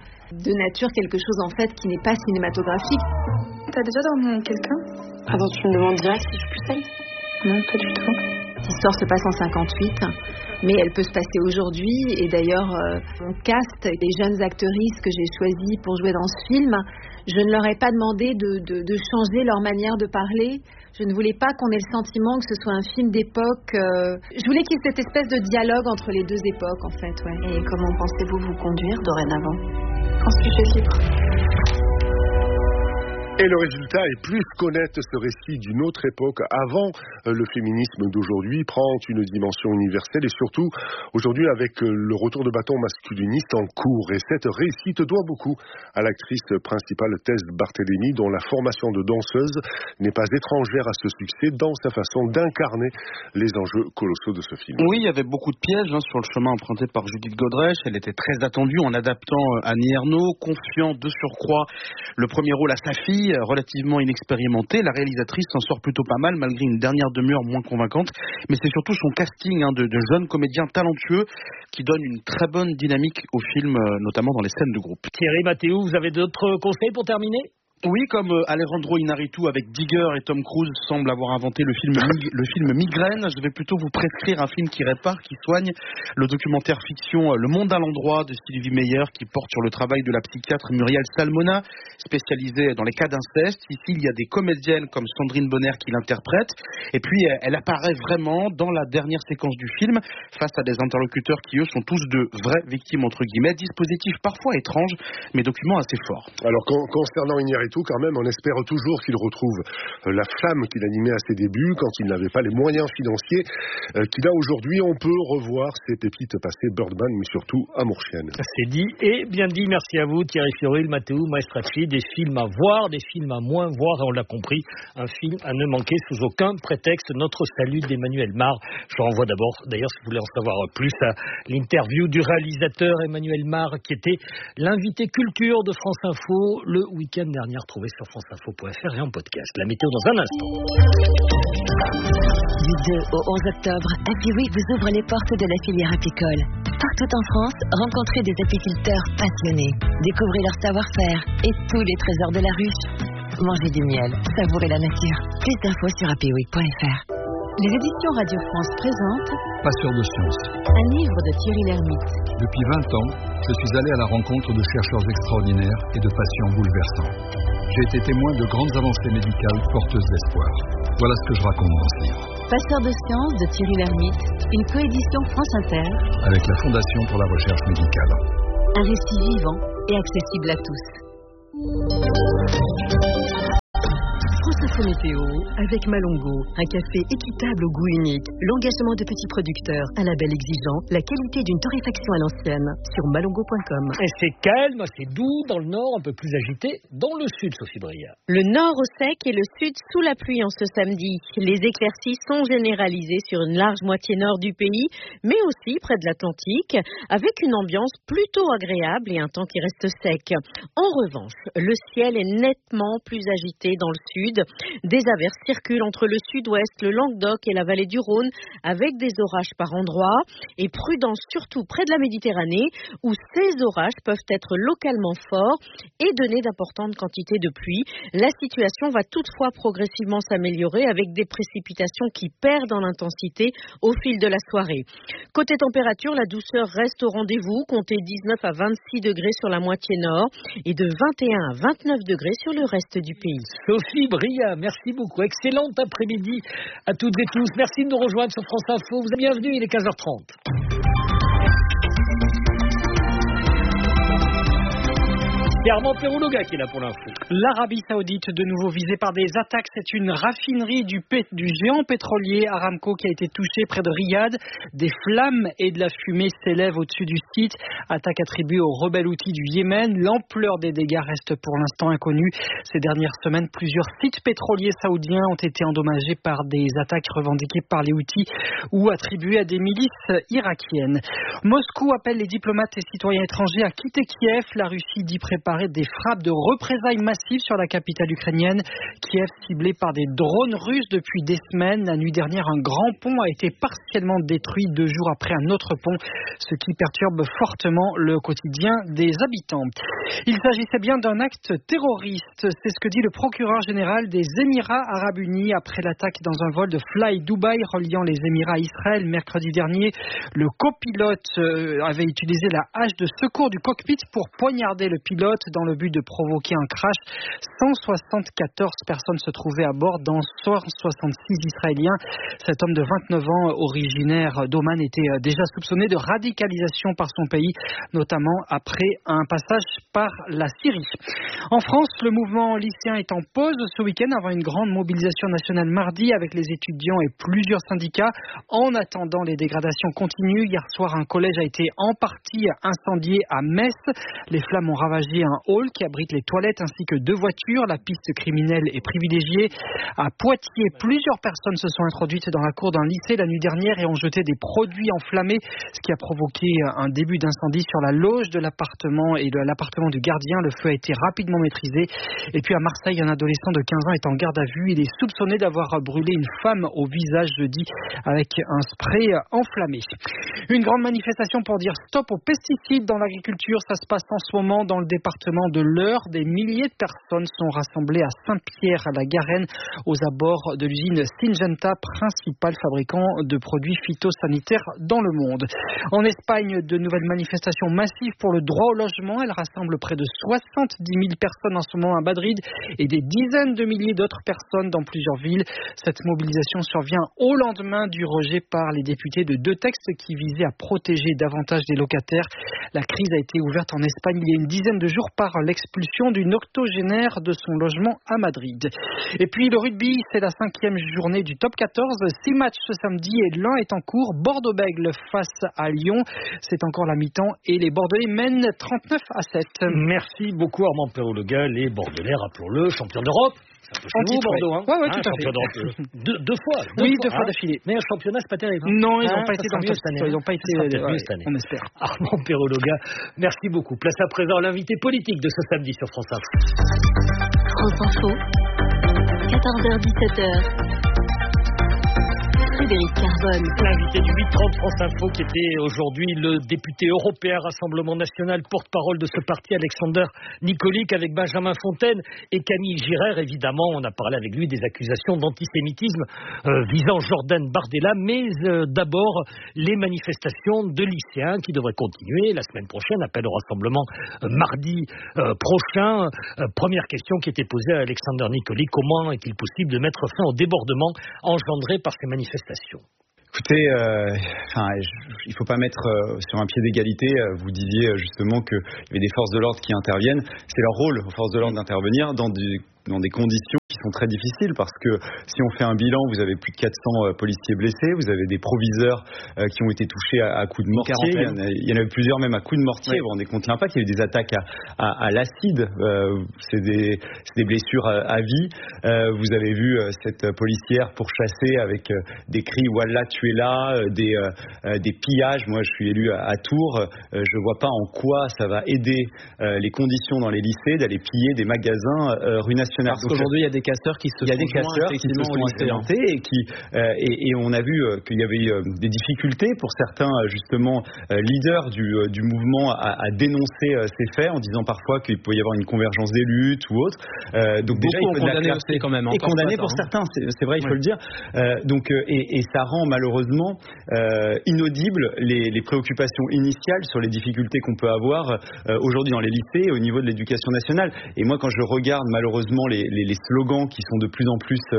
de nature quelque chose en fait qui n'est pas cinématographique. T'as déjà dormi avec quelqu'un? Attends, tu me demandes direct si je suis plus seule? Non, pas du tout. L'histoire se passe en 58, mais elle peut se passer aujourd'hui. Et d'ailleurs, mon cast, les jeunes actrices que j'ai choisies pour jouer dans ce film, je ne leur ai pas demandé de changer leur manière de parler. Je ne voulais pas qu'on ait le sentiment que ce soit un film d'époque. Je voulais qu'il y ait cette espèce de dialogue entre les deux époques, en fait. Ouais. Et comment pensez-vous vous conduire dorénavant quand je suis libre? Et le résultat est plus connaître ce récit d'une autre époque. Avant, le féminisme d'aujourd'hui prend une dimension universelle et surtout, aujourd'hui, avec le retour de bâton masculiniste en cours. Et cette réussite doit beaucoup à l'actrice principale Tess Barthélémy, dont la formation de danseuse n'est pas étrangère à ce succès dans sa façon d'incarner les enjeux colossaux de ce film. Oui, il y avait beaucoup de pièges sur le chemin emprunté par Judith Godrèche. Elle était très attendue en adaptant Annie Ernaux, confiant de surcroît le premier rôle à sa fille, relativement inexpérimentée. La réalisatrice s'en sort plutôt pas mal malgré une dernière demi-heure moins convaincante, mais c'est surtout son casting de jeunes comédiens talentueux qui donne une très bonne dynamique au film, notamment dans les scènes de groupe. Thierry, Mathéo, vous avez d'autres conseils pour terminer? Oui, comme Alejandro Inarritu avec Digger et Tom Cruise semble avoir inventé le film Migraine, je vais plutôt vous prescrire un film qui répare, qui soigne, le documentaire fiction Le Monde à l'endroit de Sylvie Meyer qui porte sur le travail de la psychiatre Muriel Salmona, spécialisée dans les cas d'inceste. Ici, il y a des comédiennes comme Sandrine Bonner qui l'interprètent, et puis elle apparaît vraiment dans la dernière séquence du film face à des interlocuteurs qui, eux, sont tous de vraies victimes, entre guillemets, dispositif parfois étrange, mais document assez fort. Alors, concernant Inarritu, quand même, on espère toujours qu'il retrouve la flamme qu'il animait à ses débuts quand il n'avait pas les moyens financiers qu'il a aujourd'hui. On peut revoir ces pépites passées, Birdman, mais surtout Amour chienne. C'est dit et bien dit. Merci à vous, Thierry Fioril, Mathéo Maestracci. Des films à voir, des films à moins voir, on l'a compris. Un film à ne manquer sous aucun prétexte. Notre salut d'Emmanuel Marre. Je renvoie d'abord, d'ailleurs, si vous voulez en savoir plus, à l'interview du réalisateur Emmanuel Marre, qui était l'invité culture de France Info le week-end dernier. Retrouvé sur franceinfo.fr et en podcast. La météo dans un instant. Du 2 au 11 octobre, Happy Week vous ouvre les portes de la filière apicole. Partout en France, rencontrez des apiculteurs passionnés, découvrez leur savoir-faire et tous les trésors de la ruche. Mangez du miel, savourez la nature. Plus d'infos sur happyweek.fr. Les éditions Radio France présentent Passeur de sciences. Un livre de Thierry Lhermitte. Depuis 20 ans, je suis allé à la rencontre de chercheurs extraordinaires et de patients bouleversants. J'ai été témoin de grandes avancées médicales porteuses d'espoir. Voilà ce que je raconte dans ce livre. Passeur de sciences de Thierry Lhermitte, une coédition France Inter avec la Fondation pour la recherche médicale. Un récit vivant et accessible à tous. France Info Météo avec Malongo, un café équitable au goût unique, l'engagement de petits producteurs, un label exigeant, la qualité d'une torréfaction à l'ancienne sur malongo.com. Et c'est calme, c'est doux dans le nord, un peu plus agité dans le sud, Sophie Bria. Le nord au sec et le sud sous la pluie en ce samedi. Les éclaircies sont généralisées sur une large moitié nord du pays, mais aussi près de l'Atlantique, avec une ambiance plutôt agréable et un temps qui reste sec. En revanche, le ciel est nettement plus agité dans le sud. Des averses circulent entre le sud-ouest, le Languedoc et la vallée du Rhône, avec des orages par endroits. Et prudence surtout près de la Méditerranée, où ces orages peuvent être localement forts et donner d'importantes quantités de pluie. La situation va toutefois progressivement s'améliorer avec des précipitations qui perdent en intensité au fil de la soirée. Côté température, la douceur reste au rendez-vous, comptez 19 à 26 degrés sur la moitié nord et de 21 à 29 degrés sur le reste du pays. Sophie Bria, merci beaucoup. Excellent après-midi à toutes et tous. Merci de nous rejoindre sur France Info. Vous êtes bienvenus, il est 15h30. C'est Armand Perrouloga qui est là pour l'info. L'Arabie Saoudite, de nouveau visée par des attaques. C'est une raffinerie du géant pétrolier Aramco qui a été touchée près de Riyad. Des flammes et de la fumée s'élèvent au-dessus du site. Attaque attribuée aux rebelles houthis du Yémen. L'ampleur des dégâts reste pour l'instant inconnue. Ces dernières semaines, plusieurs sites pétroliers saoudiens ont été endommagés par des attaques revendiquées par les houthis ou attribuées à des milices irakiennes. Moscou appelle les diplomates et citoyens étrangers à quitter Kiev. La Russie dit préparer des frappes de représailles massives sur la capitale ukrainienne. Kiev ciblée par des drones russes depuis des semaines. La nuit dernière, un grand pont a été partiellement détruit 2 jours après un autre pont, ce qui perturbe fortement le quotidien des habitants. Il s'agissait bien d'un acte terroriste. C'est ce que dit le procureur général des Émirats Arabes Unis après l'attaque dans un vol de Fly Dubai reliant les Émirats à Israël mercredi dernier. Le copilote avait utilisé la hache de secours du cockpit pour poignarder le pilote dans le but de provoquer un crash. 174 personnes se trouvaient à bord, dont 166 Israéliens. Cet homme de 29 ans, originaire d'Oman, était déjà soupçonné de radicalisation par son pays, notamment après un passage par la Syrie. En France, le mouvement lycéen est en pause ce week-end avant une grande mobilisation nationale mardi avec les étudiants et plusieurs syndicats. En attendant, les dégradations continuent. Hier soir, un collège a été en partie incendié à Metz. Les flammes ont ravagé un hall qui abrite les toilettes ainsi que 2 voitures. La piste criminelle est privilégiée. À Poitiers, plusieurs personnes se sont introduites dans la cour d'un lycée la nuit dernière et ont jeté des produits enflammés, ce qui a provoqué un début d'incendie sur la loge de l'appartement et de l'appartement du gardien. Le feu a été rapidement maîtrisé. Et puis à Marseille, un adolescent de 15 ans est en garde à vue. Il est soupçonné d'avoir brûlé une femme au visage jeudi avec un spray enflammé. Une grande manifestation pour dire stop aux pesticides dans l'agriculture. Ça se passe en ce moment dans le département de l'Eure. Des milliers de personnes sont rassemblées à Saint-Pierre-à-la-Garenne, aux abords de l'usine Syngenta, principal fabricant de produits phytosanitaires dans le monde. En Espagne, de nouvelles manifestations massives pour le droit au logement. Elles rassemblent près de 70 000 personnes en ce moment à Madrid et des dizaines de milliers d'autres personnes dans plusieurs villes. Cette mobilisation survient au lendemain du rejet par les députés de 2 textes qui visaient à protéger davantage des locataires. La crise a été ouverte en Espagne il y a une dizaine de jours par l'expulsion d'une octogénaire de son logement à Madrid. Et puis le rugby, c'est la 5e journée du top 14. 6 matchs ce samedi et l'un est en cours. Bordeaux-Bègles face à Lyon. C'est encore la mi-temps et les Bordelais mènent 39 à 7. Merci beaucoup Armand Perrouloga. Les Bordelais, rappelons-le, champions d'Europe. En titre, Bordeaux, hein. Ouais, tout à fait. Deux fois. Deux fois d'affilée. Mais un championnat, c'est pas terrible. Hein. Non, ils n'ont pas été dans le top cette année. Ils n'ont pas été mieux cette année. On espère. Armand Perrouloga, merci beaucoup. Place à présent l'invité politique de ce samedi sur France Info. France Info, 14h-17h. Frédéric Carbone. L'invité du 8h30 France Info qui était aujourd'hui le député européen Rassemblement National, porte-parole de ce parti, Alexander Nikolic, avec Benjamin Fontaine et Camille Girard. Évidemment, on a parlé avec lui des accusations d'antisémitisme visant Jordan Bardella, mais d'abord les manifestations de lycéens qui devraient continuer la semaine prochaine, appel au rassemblement mardi prochain. Première question qui était posée à Alexander Nikolic: comment est-il possible de mettre fin au débordement engendré par ces manifestations? Écoutez, il ne faut pas mettre sur un pied d'égalité. Vous disiez justement qu'il y avait des forces de l'ordre qui interviennent. C'est leur rôle aux forces de l'ordre d'intervenir dans des conditions qui sont très difficiles, parce que si on fait un bilan, vous avez plus de 400 policiers blessés, vous avez des proviseurs qui ont été touchés à coups de mortier, il y en avait plusieurs même à coups de mortier. Vous vous rendez compte de l'impact, il y a eu des attaques à l'acide, c'est des blessures à vie. Vous avez vu cette policière pourchassée avec des cris Wallah tu es là, des pillages. Moi je suis élu à Tours, je vois pas en quoi ça va aider les conditions dans les lycées d'aller piller des magasins rue Nationale. Parce qu'aujourd'hui, il y a des casseurs qui se sont implémentés et on a vu qu'il y avait des difficultés pour certains justement leaders du mouvement à dénoncer ces faits, en disant parfois qu'il peut y avoir une convergence des luttes ou autre. Donc déjà, il faut condamner aussi quand même. Et condamner pour certains, c'est vrai, il faut le dire. Et ça rend malheureusement inaudibles les préoccupations initiales sur les difficultés qu'on peut avoir aujourd'hui dans les lycées au niveau de l'éducation nationale. Et moi, quand je regarde malheureusement les slogans qui sont de plus en plus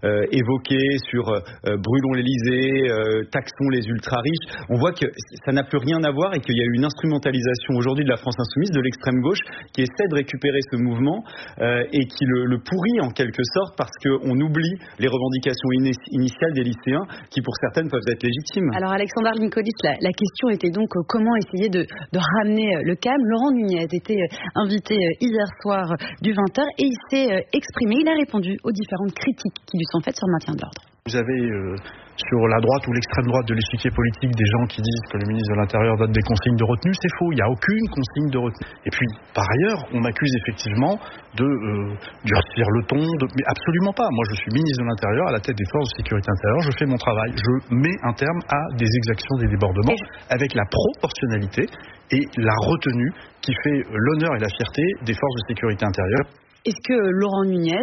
évoqués sur brûlons l'Élysée, taxons les ultra riches, on voit que ça n'a plus rien à voir et qu'il y a eu une instrumentalisation aujourd'hui de la France insoumise, de l'extrême gauche, qui essaie de récupérer ce mouvement et qui le pourrit en quelque sorte, parce qu'on oublie les revendications initiales des lycéens qui pour certaines peuvent être légitimes. Alors Alexander Nikolic, la question était donc comment essayer de ramener le calme. Laurent Nunez était invité hier soir du 20h et il s'est exprimé, il a répondu aux différentes critiques qui lui sont faites sur le maintien de l'ordre. Vous avez sur la droite ou l'extrême droite de l'échiquier politique des gens qui disent que le ministre de l'Intérieur donne des consignes de retenue. C'est faux, il n'y a aucune consigne de retenue. Et puis, par ailleurs, on m'accuse effectivement de durcir le ton, mais absolument pas. Moi, je suis ministre de l'Intérieur à la tête des forces de sécurité intérieure, je fais mon travail, je mets un terme à des exactions, des débordements, avec la proportionnalité et la retenue qui fait l'honneur et la fierté des forces de sécurité intérieure. Est-ce que Laurent Nunez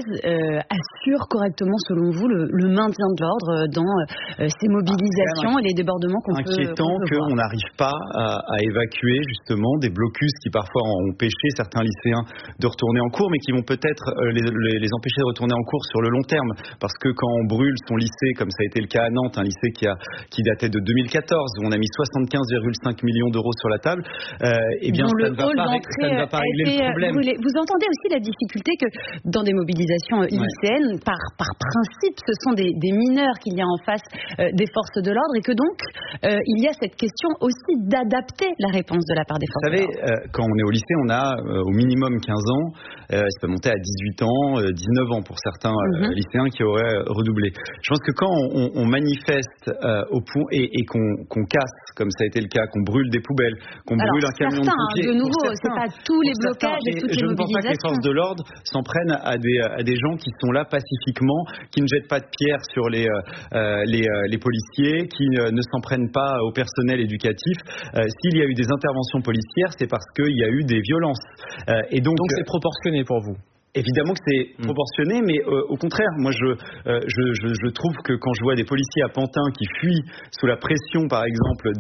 assure correctement, selon vous, le maintien de l'ordre dans ces mobilisations et les débordements qu'on peut voir? Inquiétant qu'on n'arrive pas à évacuer justement des blocus qui parfois ont empêché certains lycéens de retourner en cours, mais qui vont peut-être les empêcher de retourner en cours sur le long terme. Parce que quand on brûle son lycée, comme ça a été le cas à Nantes, un lycée qui datait de 2014, où on a mis 75,5 millions d'euros sur la table, eh bien ça ne va pas régler le problème. Vous entendez aussi la difficulté que dans des mobilisations lycéennes, par principe, ce sont des mineurs qu'il y a en face des forces de l'ordre, et que donc il y a cette question aussi d'adapter la réponse de la part des forces de l'ordre. Vous savez, quand on est au lycée, on a au minimum 15 ans, ça peut monter à 18 ans, 19 ans pour certains lycéens qui auraient redoublé. Je pense que quand on manifeste au point et qu'on casse, comme ça a été le cas, qu'on brûle des poubelles, qu'on brûle un camion de pompiers, de nouveau, c'est pas tous les blocages et toutes les mobilisations. Je ne pense pas que les forces de l'ordre s'en prennent à des gens qui sont là pacifiquement, qui ne jettent pas de pierre sur les policiers, qui ne s'en prennent pas au personnel éducatif. S'il y a eu des interventions policières, c'est parce qu'il y a eu des violences. Et donc c'est proportionné pour vous? Évidemment que c'est proportionné, mais au contraire, moi je trouve que quand je vois des policiers à Pantin qui fuient sous la pression, par exemple,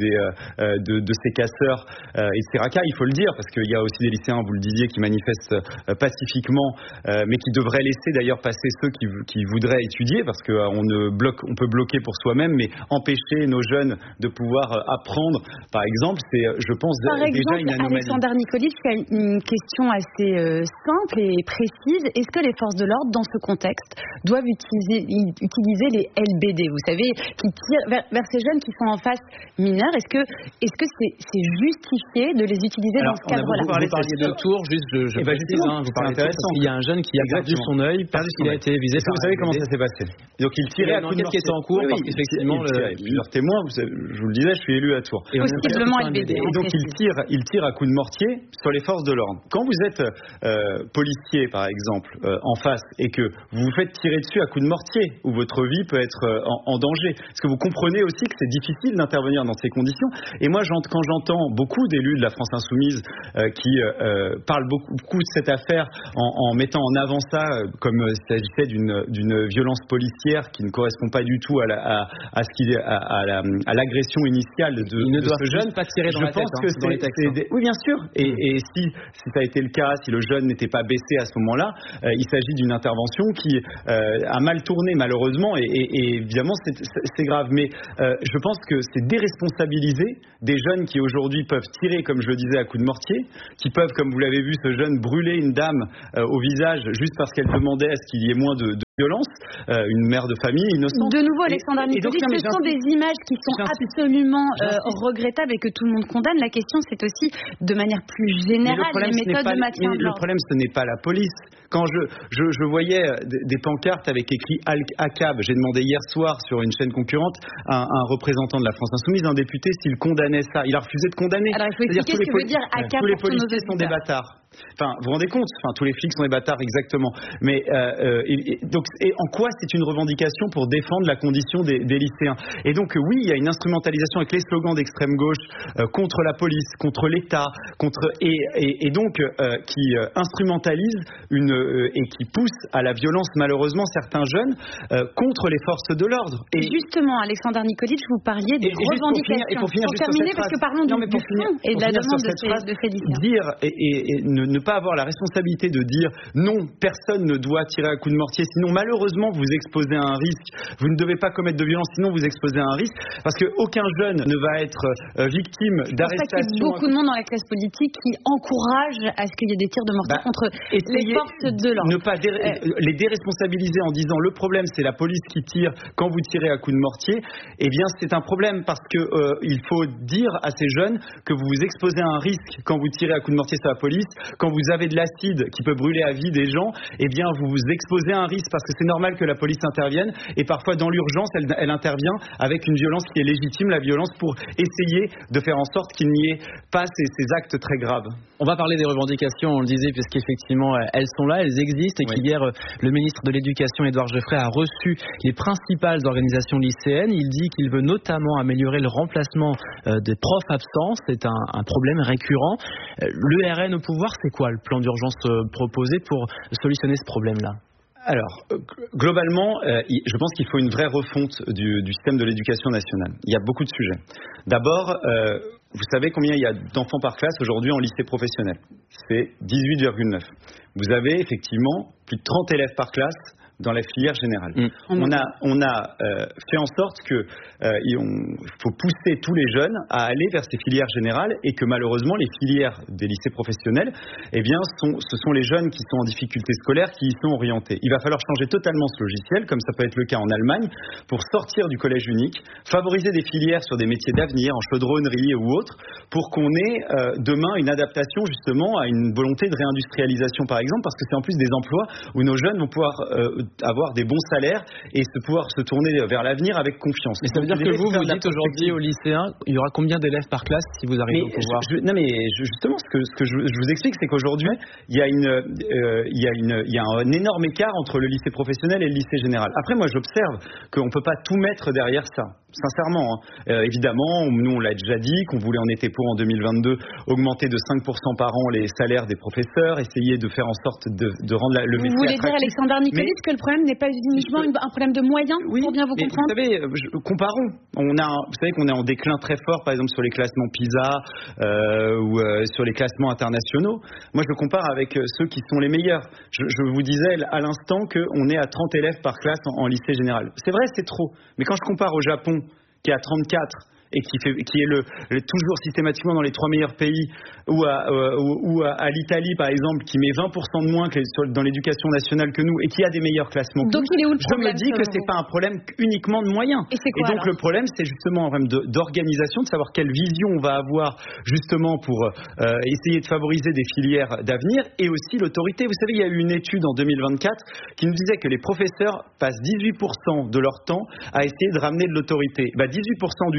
de ces casseurs et de ces racailles, il faut le dire, parce qu'il y a aussi des lycéens, vous le disiez, qui manifestent pacifiquement, mais qui devraient laisser d'ailleurs passer ceux qui voudraient étudier, parce qu'on peut bloquer pour soi-même, mais empêcher nos jeunes de pouvoir apprendre, par exemple, c'est, je pense, déjà une anomalie. Alexander Nikolic, il y a une question assez simple et précise. Est-ce que les forces de l'ordre, dans ce contexte, doivent utiliser les LBD, vous savez, qui tirent vers ces jeunes qui sont en face mineurs? Est-ce que c'est justifié de les utiliser dans ce cadre-là? Vous parliez de Tours, juste je précise, vous parlez intéressant. Il y a un jeune qui a perdu son œil parce qu'il a été visé par. Vous savez comment ça s'est passé? Donc il tirait à coups de mortier. Qui était en cours, parce qu'effectivement, il y a plusieurs témoins. Je vous le disais, je suis élu à Tours. Possiblement LBD. Et donc il tire à coups de mortier sur les forces de l'ordre. Quand vous êtes policier, par exemple, en face, et que vous vous faites tirer dessus à coups de mortier, où votre vie peut être en danger. Est-ce que vous comprenez aussi que c'est difficile d'intervenir dans ces conditions? Et moi, quand j'entends beaucoup d'élus de la France Insoumise qui parlent beaucoup de cette affaire en mettant en avant ça comme s'il s'agissait d'une violence policière qui ne correspond pas du tout à l'agression initiale de ce jeune, pas tirer dans je la pense tête, que dans les textes. oui, bien sûr. Et si ça a été le cas, si le jeune n'était pas baissé à ce moment-là, il s'agit d'une intervention qui a mal tourné malheureusement, et évidemment c'est grave. Mais je pense que c'est déresponsabiliser des jeunes qui aujourd'hui peuvent tirer, comme je le disais, à coups de mortier, qui peuvent, comme vous l'avez vu, ce jeune brûler une dame au visage juste parce qu'elle demandait à ce qu'il y ait moins de violence, une mère de famille innocente. De nouveau, Alexandre Nicolić, ce sont des images qui sont absolument regrettables et que tout le monde condamne. La question, c'est aussi, de manière plus générale, les méthodes de maintien de l'ordre. Le problème, ce n'est pas la police. Quand je voyais des pancartes avec écrit ACAB, j'ai demandé hier soir sur une chaîne concurrente à un représentant de la France Insoumise, un député, s'il condamnait ça. Il a refusé de condamner. Alors, il faut expliquer ce que veut dire ACAB. Tous les policiers sont des bâtards. Enfin, vous vous rendez compte, tous les flics sont des bâtards, exactement. Mais donc, en quoi c'est une revendication pour défendre la condition des lycéens? Et donc, oui, il y a une instrumentalisation avec les slogans d'extrême gauche contre la police, contre l'État, et donc qui instrumentalise et qui pousse à la violence, malheureusement, certains jeunes contre les forces de l'ordre. Et justement, Alexandre Nicolić, vous parliez des revendications. Pour terminer, parce que parlons du fond et de la demande de ces lycéens. Dire et ne pas avoir la responsabilité de dire non, personne ne doit tirer à coups de mortier, sinon malheureusement vous exposez à un risque, vous ne devez pas commettre de violence, sinon vous exposez à un risque, parce qu'aucun jeune ne va être victime d'arrestation. Il y a beaucoup de monde dans la classe politique qui encourage à ce qu'il y ait des tirs de mortier contre les forces de l'ordre. Ne pas les déresponsabiliser en disant le problème c'est la police qui tire quand vous tirez à coups de mortier, eh bien c'est un problème, parce que il faut dire à ces jeunes que vous vous exposez à un risque quand vous tirez à coups de mortier sur la police. Quand vous avez de l'acide qui peut brûler à vie des gens, eh bien vous vous exposez à un risque, parce que c'est normal que la police intervienne, et parfois dans l'urgence elle intervient avec une violence qui est légitime, la violence pour essayer de faire en sorte qu'il n'y ait pas ces actes très graves. On va parler des revendications, on le disait, puisqu'effectivement elles sont là, elles existent, et qu'hier le ministre de l'Éducation Édouard Geoffroy a reçu les principales organisations lycéennes. Il dit qu'il veut notamment améliorer le remplacement des profs absents, c'est un problème récurrent. Le RN au pouvoir, c'est quoi le plan d'urgence proposé pour solutionner ce problème-là? Alors, globalement, je pense qu'il faut une vraie refonte du système de l'éducation nationale. Il y a beaucoup de sujets. D'abord, vous savez combien il y a d'enfants par classe aujourd'hui en lycée professionnel? C'est 18,9. Vous avez effectivement plus de 30 élèves par classe dans la filière générale. On a fait en sorte que faut pousser tous les jeunes à aller vers ces filières générales, et que malheureusement les filières des lycées professionnels, eh bien, ce sont les jeunes qui sont en difficulté scolaire qui y sont orientés. Il va falloir changer totalement ce logiciel, comme ça peut être le cas en Allemagne, pour sortir du collège unique, favoriser des filières sur des métiers d'avenir, en chaudronnerie ou autre, pour qu'on ait demain une adaptation justement à une volonté de réindustrialisation, par exemple, parce que c'est en plus des emplois où nos jeunes vont pouvoir avoir des bons salaires et pouvoir se tourner vers l'avenir avec confiance. Mais ça veut dire que vous dites aujourd'hui aux lycéens, il y aura combien d'élèves par classe si vous arrivez au pouvoir? Justement, ce que je vous explique, c'est qu'aujourd'hui, il y a un énorme écart entre le lycée professionnel et le lycée général. Après, moi, j'observe qu'on ne peut pas tout mettre derrière ça. Sincèrement, évidemment, nous on l'a déjà dit qu'on voulait, on était pour en 2022 augmenter de 5% par an les salaires des professeurs, essayer de faire en sorte de rendre le métier attractif. Vous voulez dire, Alexandre Nicolić, que le problème n'est pas uniquement un problème de moyens, pour bien vous comprendre? Vous savez, comparons. Vous savez qu'on est en déclin très fort, par exemple sur les classements PISA ou sur les classements internationaux. Moi, je le compare avec ceux qui sont les meilleurs. Je vous disais à l'instant qu'on est à 30 élèves par classe en lycée général. C'est vrai, c'est trop. Mais quand je compare au Japon, qui est à 34, et qui est toujours systématiquement dans les 3 meilleurs pays, ou à l'Italie par exemple, qui met 20% de moins dans l'éducation nationale que nous, et qui a des meilleurs classements. Donc il est où le problème? Je me dis que c'est pas un problème uniquement de moyens. Et donc alors le problème, c'est justement un problème d'organisation, de savoir quelle vision on va avoir justement pour essayer de favoriser des filières d'avenir, et aussi l'autorité. Vous savez, il y a eu une étude en 2024 qui nous disait que les professeurs passent 18% de leur temps à essayer de ramener de l'autorité. 18% du temps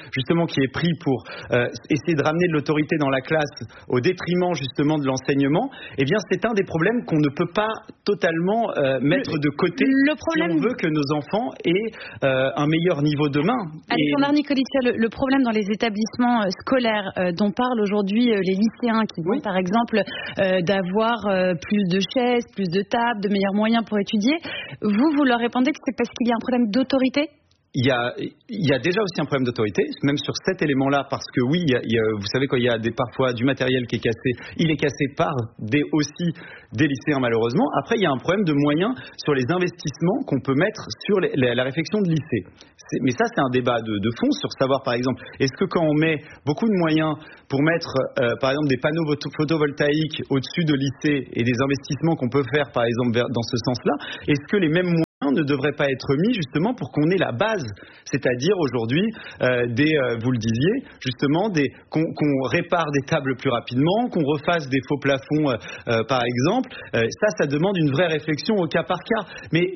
justement qui est pris pour essayer de ramener de l'autorité dans la classe au détriment justement de l'enseignement, eh bien c'est un des problèmes qu'on ne peut pas totalement mettre de côté si on veut que nos enfants aient un meilleur niveau demain. Alexandre Nicolitia, le problème dans les établissements scolaires dont parlent aujourd'hui les lycéens qui vont par exemple d'avoir plus de chaises, plus de tables, de meilleurs moyens pour étudier, vous leur répondez que c'est parce qu'il y a un problème d'autorité ? Il y a déjà aussi un problème d'autorité, même sur cet élément-là, parce que oui, vous savez, quand il y a parfois du matériel qui est cassé, il est cassé par aussi des lycéens malheureusement. Après, il y a un problème de moyens sur les investissements qu'on peut mettre sur la réfection de lycée. Mais ça, c'est un débat de fond sur savoir, par exemple, est-ce que quand on met beaucoup de moyens pour mettre, par exemple, des panneaux photovoltaïques au-dessus de lycées et des investissements qu'on peut faire, par exemple, dans ce sens-là, est-ce que les mêmes moyens ne devrait pas être mis justement pour qu'on ait la base, c'est-à-dire aujourd'hui vous le disiez justement qu'on répare des tables plus rapidement, qu'on refasse des faux plafonds par exemple. Ça demande une vraie réflexion au cas par cas. Mais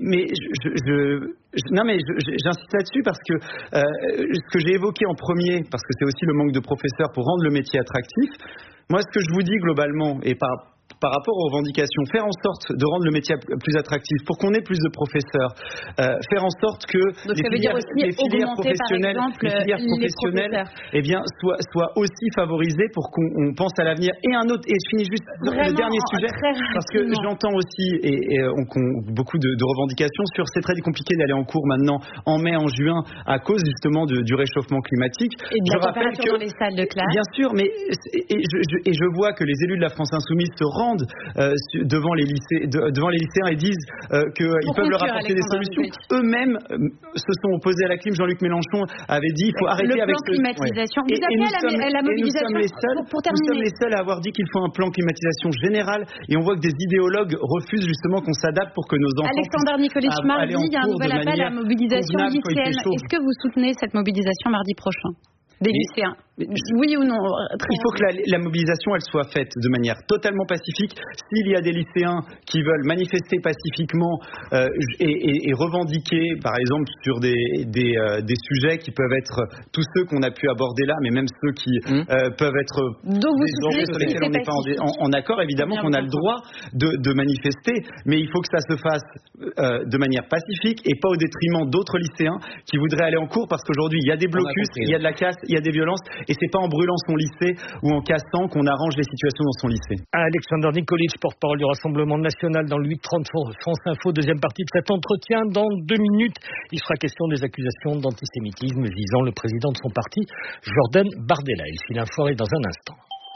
j'insiste là-dessus parce que ce que j'ai évoqué en premier, parce que c'est aussi le manque de professeurs pour rendre le métier attractif. Moi, ce que je vous dis globalement et par rapport aux revendications, faire en sorte de rendre le métier plus attractif pour qu'on ait plus de professeurs, faire en sorte que les filières professionnelles eh bien, soient aussi favorisées pour qu'on pense à l'avenir. Et je finis juste le dernier sujet, parce que j'entends aussi beaucoup de revendications sur c'est très compliqué d'aller en cours maintenant en mai, en juin, à cause justement du réchauffement climatique. Et de la température dans les salles de classe. Bien sûr, mais je vois que les élus de la France Insoumise se rendent devant les lycéens et disent qu'ils peuvent leur apporter des solutions. Eux-mêmes se sont opposés à la clim. Jean-Luc Mélenchon avait dit il faut arrêter avec le plan climatisation. Vous appelez à la mobilisation. Nous sommes les seuls à avoir dit qu'il faut un plan climatisation général, et on voit que des idéologues refusent justement qu'on s'adapte pour que nos enfants. Alexandre Nicolic, mardi, il y a un nouvel appel à la mobilisation lycéenne. Est-ce que vous soutenez cette mobilisation mardi prochain des lycéens? Oui ou non? Il faut que la mobilisation elle soit faite de manière totalement pacifique. S'il y a des lycéens qui veulent manifester pacifiquement et revendiquer, par exemple, sur des sujets qui peuvent être tous ceux qu'on a pu aborder là, mais même ceux qui peuvent être des enjeux sur lesquels on n'est pas en accord, évidemment qu'on a le droit de manifester, mais il faut que ça se fasse de manière pacifique et pas au détriment d'autres lycéens qui voudraient aller en cours, parce qu'aujourd'hui il y a des blocus, il y a de la casse, il y a des violences, et c'est pas en brûlant son lycée ou en cassant qu'on arrange les situations dans son lycée. Alexandre Nicolic, porte-parole du Rassemblement national dans le 8-30 France Info, deuxième partie de cet entretien. Dans 2 minutes, il sera question des accusations d'antisémitisme visant le président de son parti, Jordan Bardella. Il file l'info dans un instant.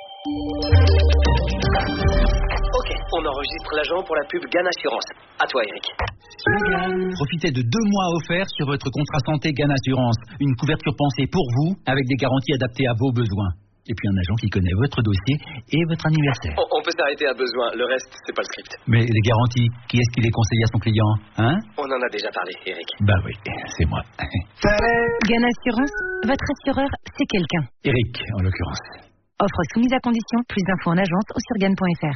Ok, on enregistre l'agent pour la pub GAN Assurance. À toi, Eric. Profitez de 2 mois offerts sur votre contrat santé GAN Assurance. Une couverture pensée pour vous, avec des garanties adaptées à vos besoins. Et puis un agent qui connaît votre dossier et votre anniversaire. On peut s'arrêter à besoin, le reste, c'est pas le script. Mais les garanties, qui est-ce qui les conseille à son client, hein? On en a déjà parlé, Eric. Bah oui, c'est moi. GAN Assurance, votre assureur, c'est quelqu'un. Eric, en l'occurrence. Offre soumise à condition, plus d'infos en agence ou sur GAN.fr.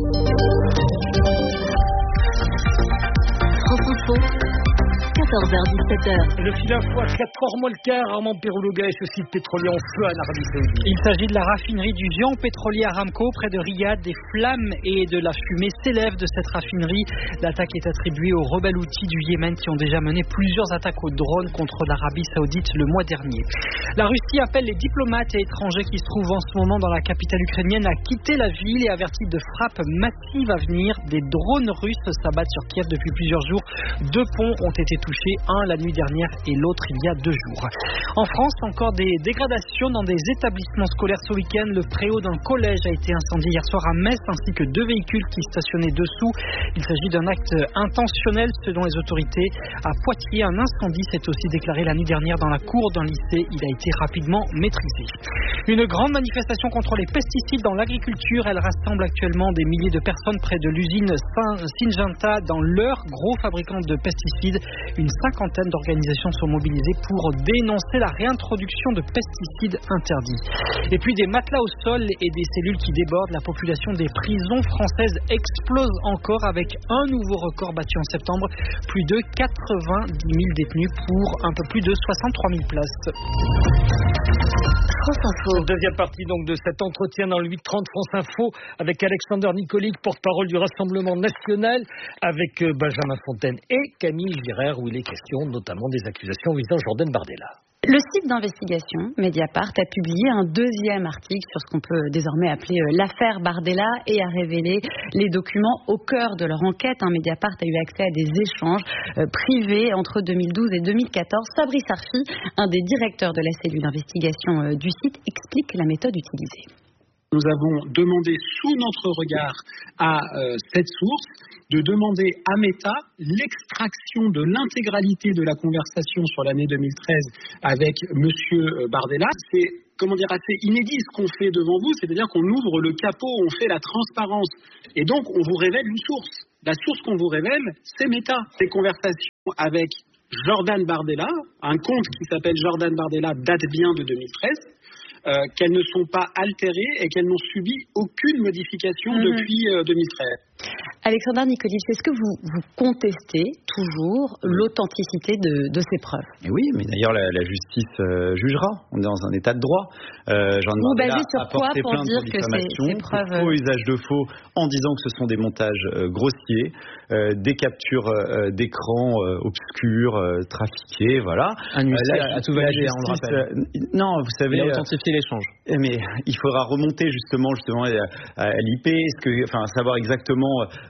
France Info, 14h-17h. Le fil info à 4h moins le quart. Armand Péroulouga et ce site pétrolier en feu en Arabie Saoudite. Il s'agit de la raffinerie du géant pétrolier Aramco près de Riyad. Des flammes et de la fumée s'élèvent de cette raffinerie. L'attaque est attribuée aux rebelles houthis du Yémen qui ont déjà mené plusieurs attaques aux drones contre l'Arabie Saoudite le mois dernier. La Russie appelle les diplomates et étrangers qui se trouvent en ce moment dans la capitale ukrainienne à quitter la ville et avertit de frappes massives à venir. Des drones russes s'abattent sur Kiev depuis plusieurs jours. 2 ponts ont été touchés, un la nuit dernière et l'autre il y a 2 jours. En France, encore des dégradations dans des établissements scolaires ce week-end. Le préau d'un collège a été incendié hier soir à Metz, ainsi que 2 véhicules qui stationnaient dessous. Il s'agit d'un acte intentionnel selon les autorités. À Poitiers, un incendie s'est aussi déclaré la nuit dernière dans la cour d'un lycée. Il a été rapidement maîtrisé. Une grande manifestation contre les pesticides dans l'agriculture. Elle rassemble actuellement des milliers de personnes près de l'usine Syngenta dans leur gros fabricant de pesticides. Une 50aine d'organisations sont mobilisées pour dénoncer la réintroduction de pesticides interdits. Et puis des matelas au sol et des cellules qui débordent, la population des prisons françaises explose encore avec un nouveau record battu en septembre. Plus de 90 000 détenus pour un peu plus de 63 000 places. France Info. Deuxième partie donc de cet entretien dans le 8h30 France Info avec Alexander Nicolic, porte-parole du Rassemblement national, avec Benjamin Fontaine et Camille Girard, où il est question notamment des accusations visant Jordan Bardella. Le site d'investigation Mediapart a publié un deuxième article sur ce qu'on peut désormais appeler l'affaire Bardella et a révélé les documents au cœur de leur enquête. Mediapart a eu accès à des échanges privés entre 2012 et 2014. Fabrice Arfi, un des directeurs de la cellule d'investigation du site, explique la méthode utilisée. Nous avons demandé sous notre regard à cette source de demander à Meta l'extraction de l'intégralité de la conversation sur l'année 2013 avec Monsieur Bardella. C'est assez inédit ce qu'on fait devant vous, c'est-à-dire qu'on ouvre le capot, on fait la transparence et donc on vous révèle une source. La source qu'on vous révèle, c'est Meta. Ces conversations avec Jordan Bardella, un compte qui s'appelle Jordan Bardella date bien de 2013. Qu'elles ne sont pas altérées et qu'elles n'ont subi aucune modification depuis 2013. Alexander Nicolic, est-ce que vous contestez toujours l'authenticité de ces preuves? Oui, mais d'ailleurs la justice jugera. On est dans un état de droit. Vous basez sur quoi pour dire que ces preuves... Faux usage de faux en disant que ce sont des montages grossiers, des captures d'écran obscures, trafiquées, voilà. Un huissier à tout valider, on le rappelle. Non, vous savez... Il a authentifié l'échange. Mais il faudra remonter justement à l'IP, savoir exactement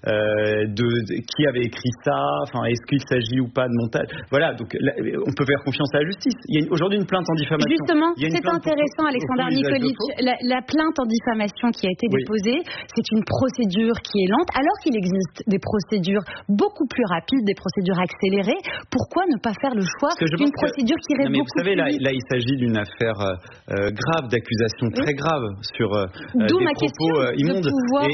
qui avait écrit ça, est-ce qu'il s'agit ou pas de montage. Voilà, donc là, on peut faire confiance à la justice. Il y a aujourd'hui une plainte en diffamation. Justement, c'est intéressant, Alexander Nicolic. La plainte en diffamation qui a été déposée, c'est une procédure qui est lente, alors qu'il existe des procédures beaucoup plus rapides, des procédures accélérées. Pourquoi ne pas faire le choix d'une procédure qui reste beaucoup plus vite? Là, il s'agit d'une affaire grave, d'accusation très grave sur d'où des ma propos immondes.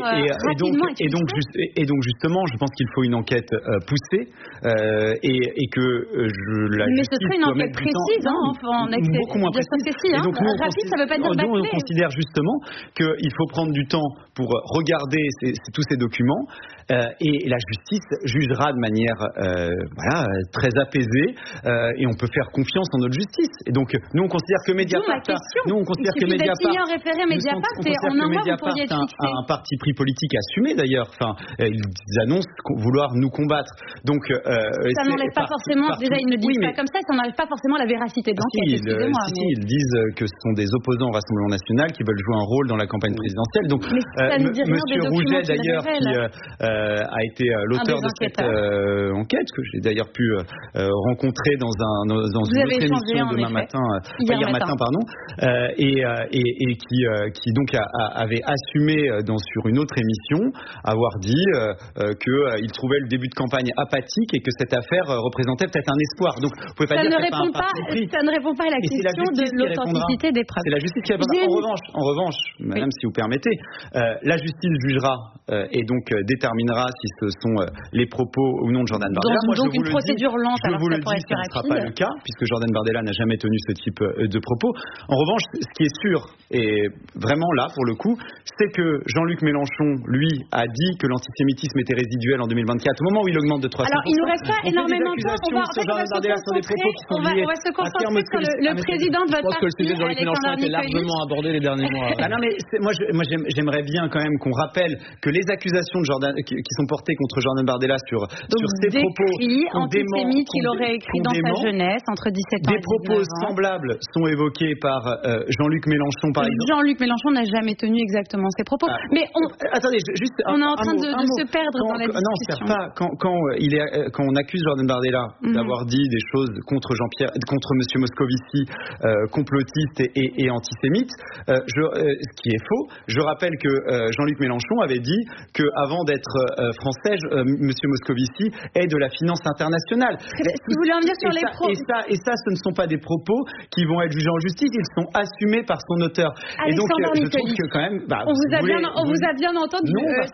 Et donc justement, je pense qu'il faut une enquête poussée et que la mais justice ce serait une enquête précise, beaucoup moins précise. Donc rapide, ça ne veut pas dire bâclé. On considère justement qu'il faut prendre du temps pour regarder tous ces documents et la justice jugera de manière très apaisée et on peut faire confiance en notre justice. Et donc nous on considère que Mediapart, un parti pris politique assumé d'ailleurs. Ils annoncent vouloir nous combattre. Donc ça n'enlève pas forcément. Déjà ils ne disent pas comme ça n'enlève pas forcément la véracité de l'enquête. Ils disent que ce sont des opposants au Rassemblement national qui veulent jouer un rôle dans la campagne présidentielle. Donc Monsieur Rouget d'ailleurs qui a été l'auteur de cette enquête que j'ai d'ailleurs pu rencontrer dans une autre émission hier matin, et qui donc avait assumé sur une autre émission avoir dit qu'il trouvait le début de campagne apathique et que cette affaire représentait peut-être un espoir. Donc vous pouvez pas dire que ça ne répond pas à la question de l'authenticité des preuves. C'est la justice qui répondra. En revanche, madame, si vous permettez, la justice jugera et donc déterminera si ce sont les propos ou non de Jordan Bardella. Donc une procédure lente, alors ça pourrait être ce ne sera pas le cas, puisque Jordan Bardella n'a jamais tenu ce type de propos. En revanche, ce qui est sûr, et vraiment là, pour le coup, c'est que Jean-Luc Mélenchon, lui, a dit que l'antisémitisme était résiduel en 2024, au moment où il augmente de 300%. Alors, il nous reste pas énormément de temps. On va se concentrer sur le président de votre parti. Je pense que le sujet de Jean-Luc Mélenchon a été largement abordé les derniers mois. Non, mais moi, j'aimerais bien quand même qu'on rappelle que les accusations de Jordan, qui sont portées contre Jordan Bardella sur ses propos antisémites qu'il aurait écrit dans sa jeunesse entre 17 ans et 19 ans. Des propos semblables sont évoqués par Jean-Luc Mélenchon, par exemple. Jean-Luc Mélenchon n'a jamais tenu exactement ces propos. Mais attendez, juste on est en train de se perdre dans la discussion. Non, quand on accuse Jordan Bardella d'avoir dit des choses contre Monsieur Moscovici, complotiste et antisémite, ce qui est faux. Je rappelle que Jean-Luc Mélenchon avait dit qu'avant d'être français, Monsieur Moscovici est de la finance internationale. Si vous voulez en dire sur les propos. Et ça, ce ne sont pas des propos qui vont être jugés en justice, ils sont assumés par son auteur. Et donc, je trouve que quand même, on vous a bien entendu sur ce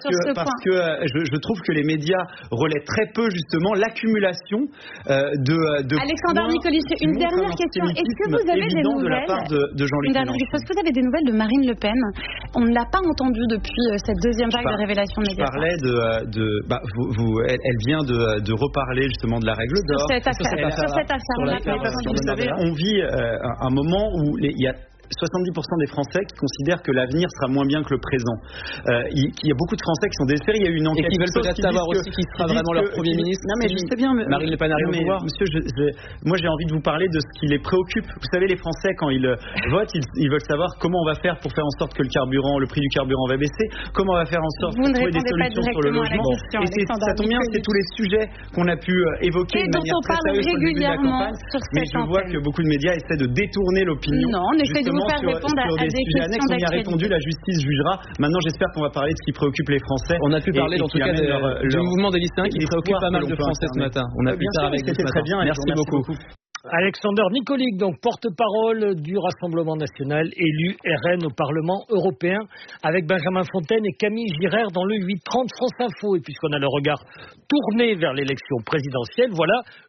parce que je trouve que les médias relaient très peu justement l'accumulation de Alexandre Nicolici, une dernière question. Est-ce que vous avez des nouvelles de la part de Jean-Luc Mélenchon? Est-ce que vous avez des nouvelles de Marine Le Pen? On ne l'a pas entendue depuis cette deuxième vague de révélation médiatique. Je parlais elle vient de reparler justement de la règle d'or. Sur cette affaire. Vous savez, on vit un moment où il y a 70% des Français qui considèrent que l'avenir sera moins bien que le présent. Il y a beaucoup de Français qui sont désespérés. Il y a eu une enquête et qui veulent peut-être savoir aussi qui sera vraiment leur Premier ministre. Non mais je sais bien, Marine Le Pen arrive au pouvoir. Monsieur, moi j'ai envie de vous parler de ce qui les préoccupe. Vous savez, les Français quand ils votent, ils veulent savoir comment on va faire pour faire en sorte que le prix du carburant va baisser, comment on va faire en sorte de trouver des solutions sur le logement. Et ça tombe bien, c'est tous les sujets qu'on a pu évoquer de manière très sérieuse au début de la campagne. Mais je vois que beaucoup de médias essaient de détourner l'opinion. Non, on essaie de vous faire répondre à des sujets annexes. On y a répondu, la justice jugera. Maintenant, j'espère qu'on va parler de ce qui préoccupe les Français. On a pu parler en tout cas du mouvement des lycéens qui préoccupe pas mal de Français ce matin. On a pu faire avec vous ce matin. Merci beaucoup. Alexander Nicolic, donc porte-parole du Rassemblement national, élu RN au Parlement européen, avec Benjamin Fontaine et Camille Girard dans le 8h30 France Info. Et puisqu'on a le regard tourné vers l'élection présidentielle, voilà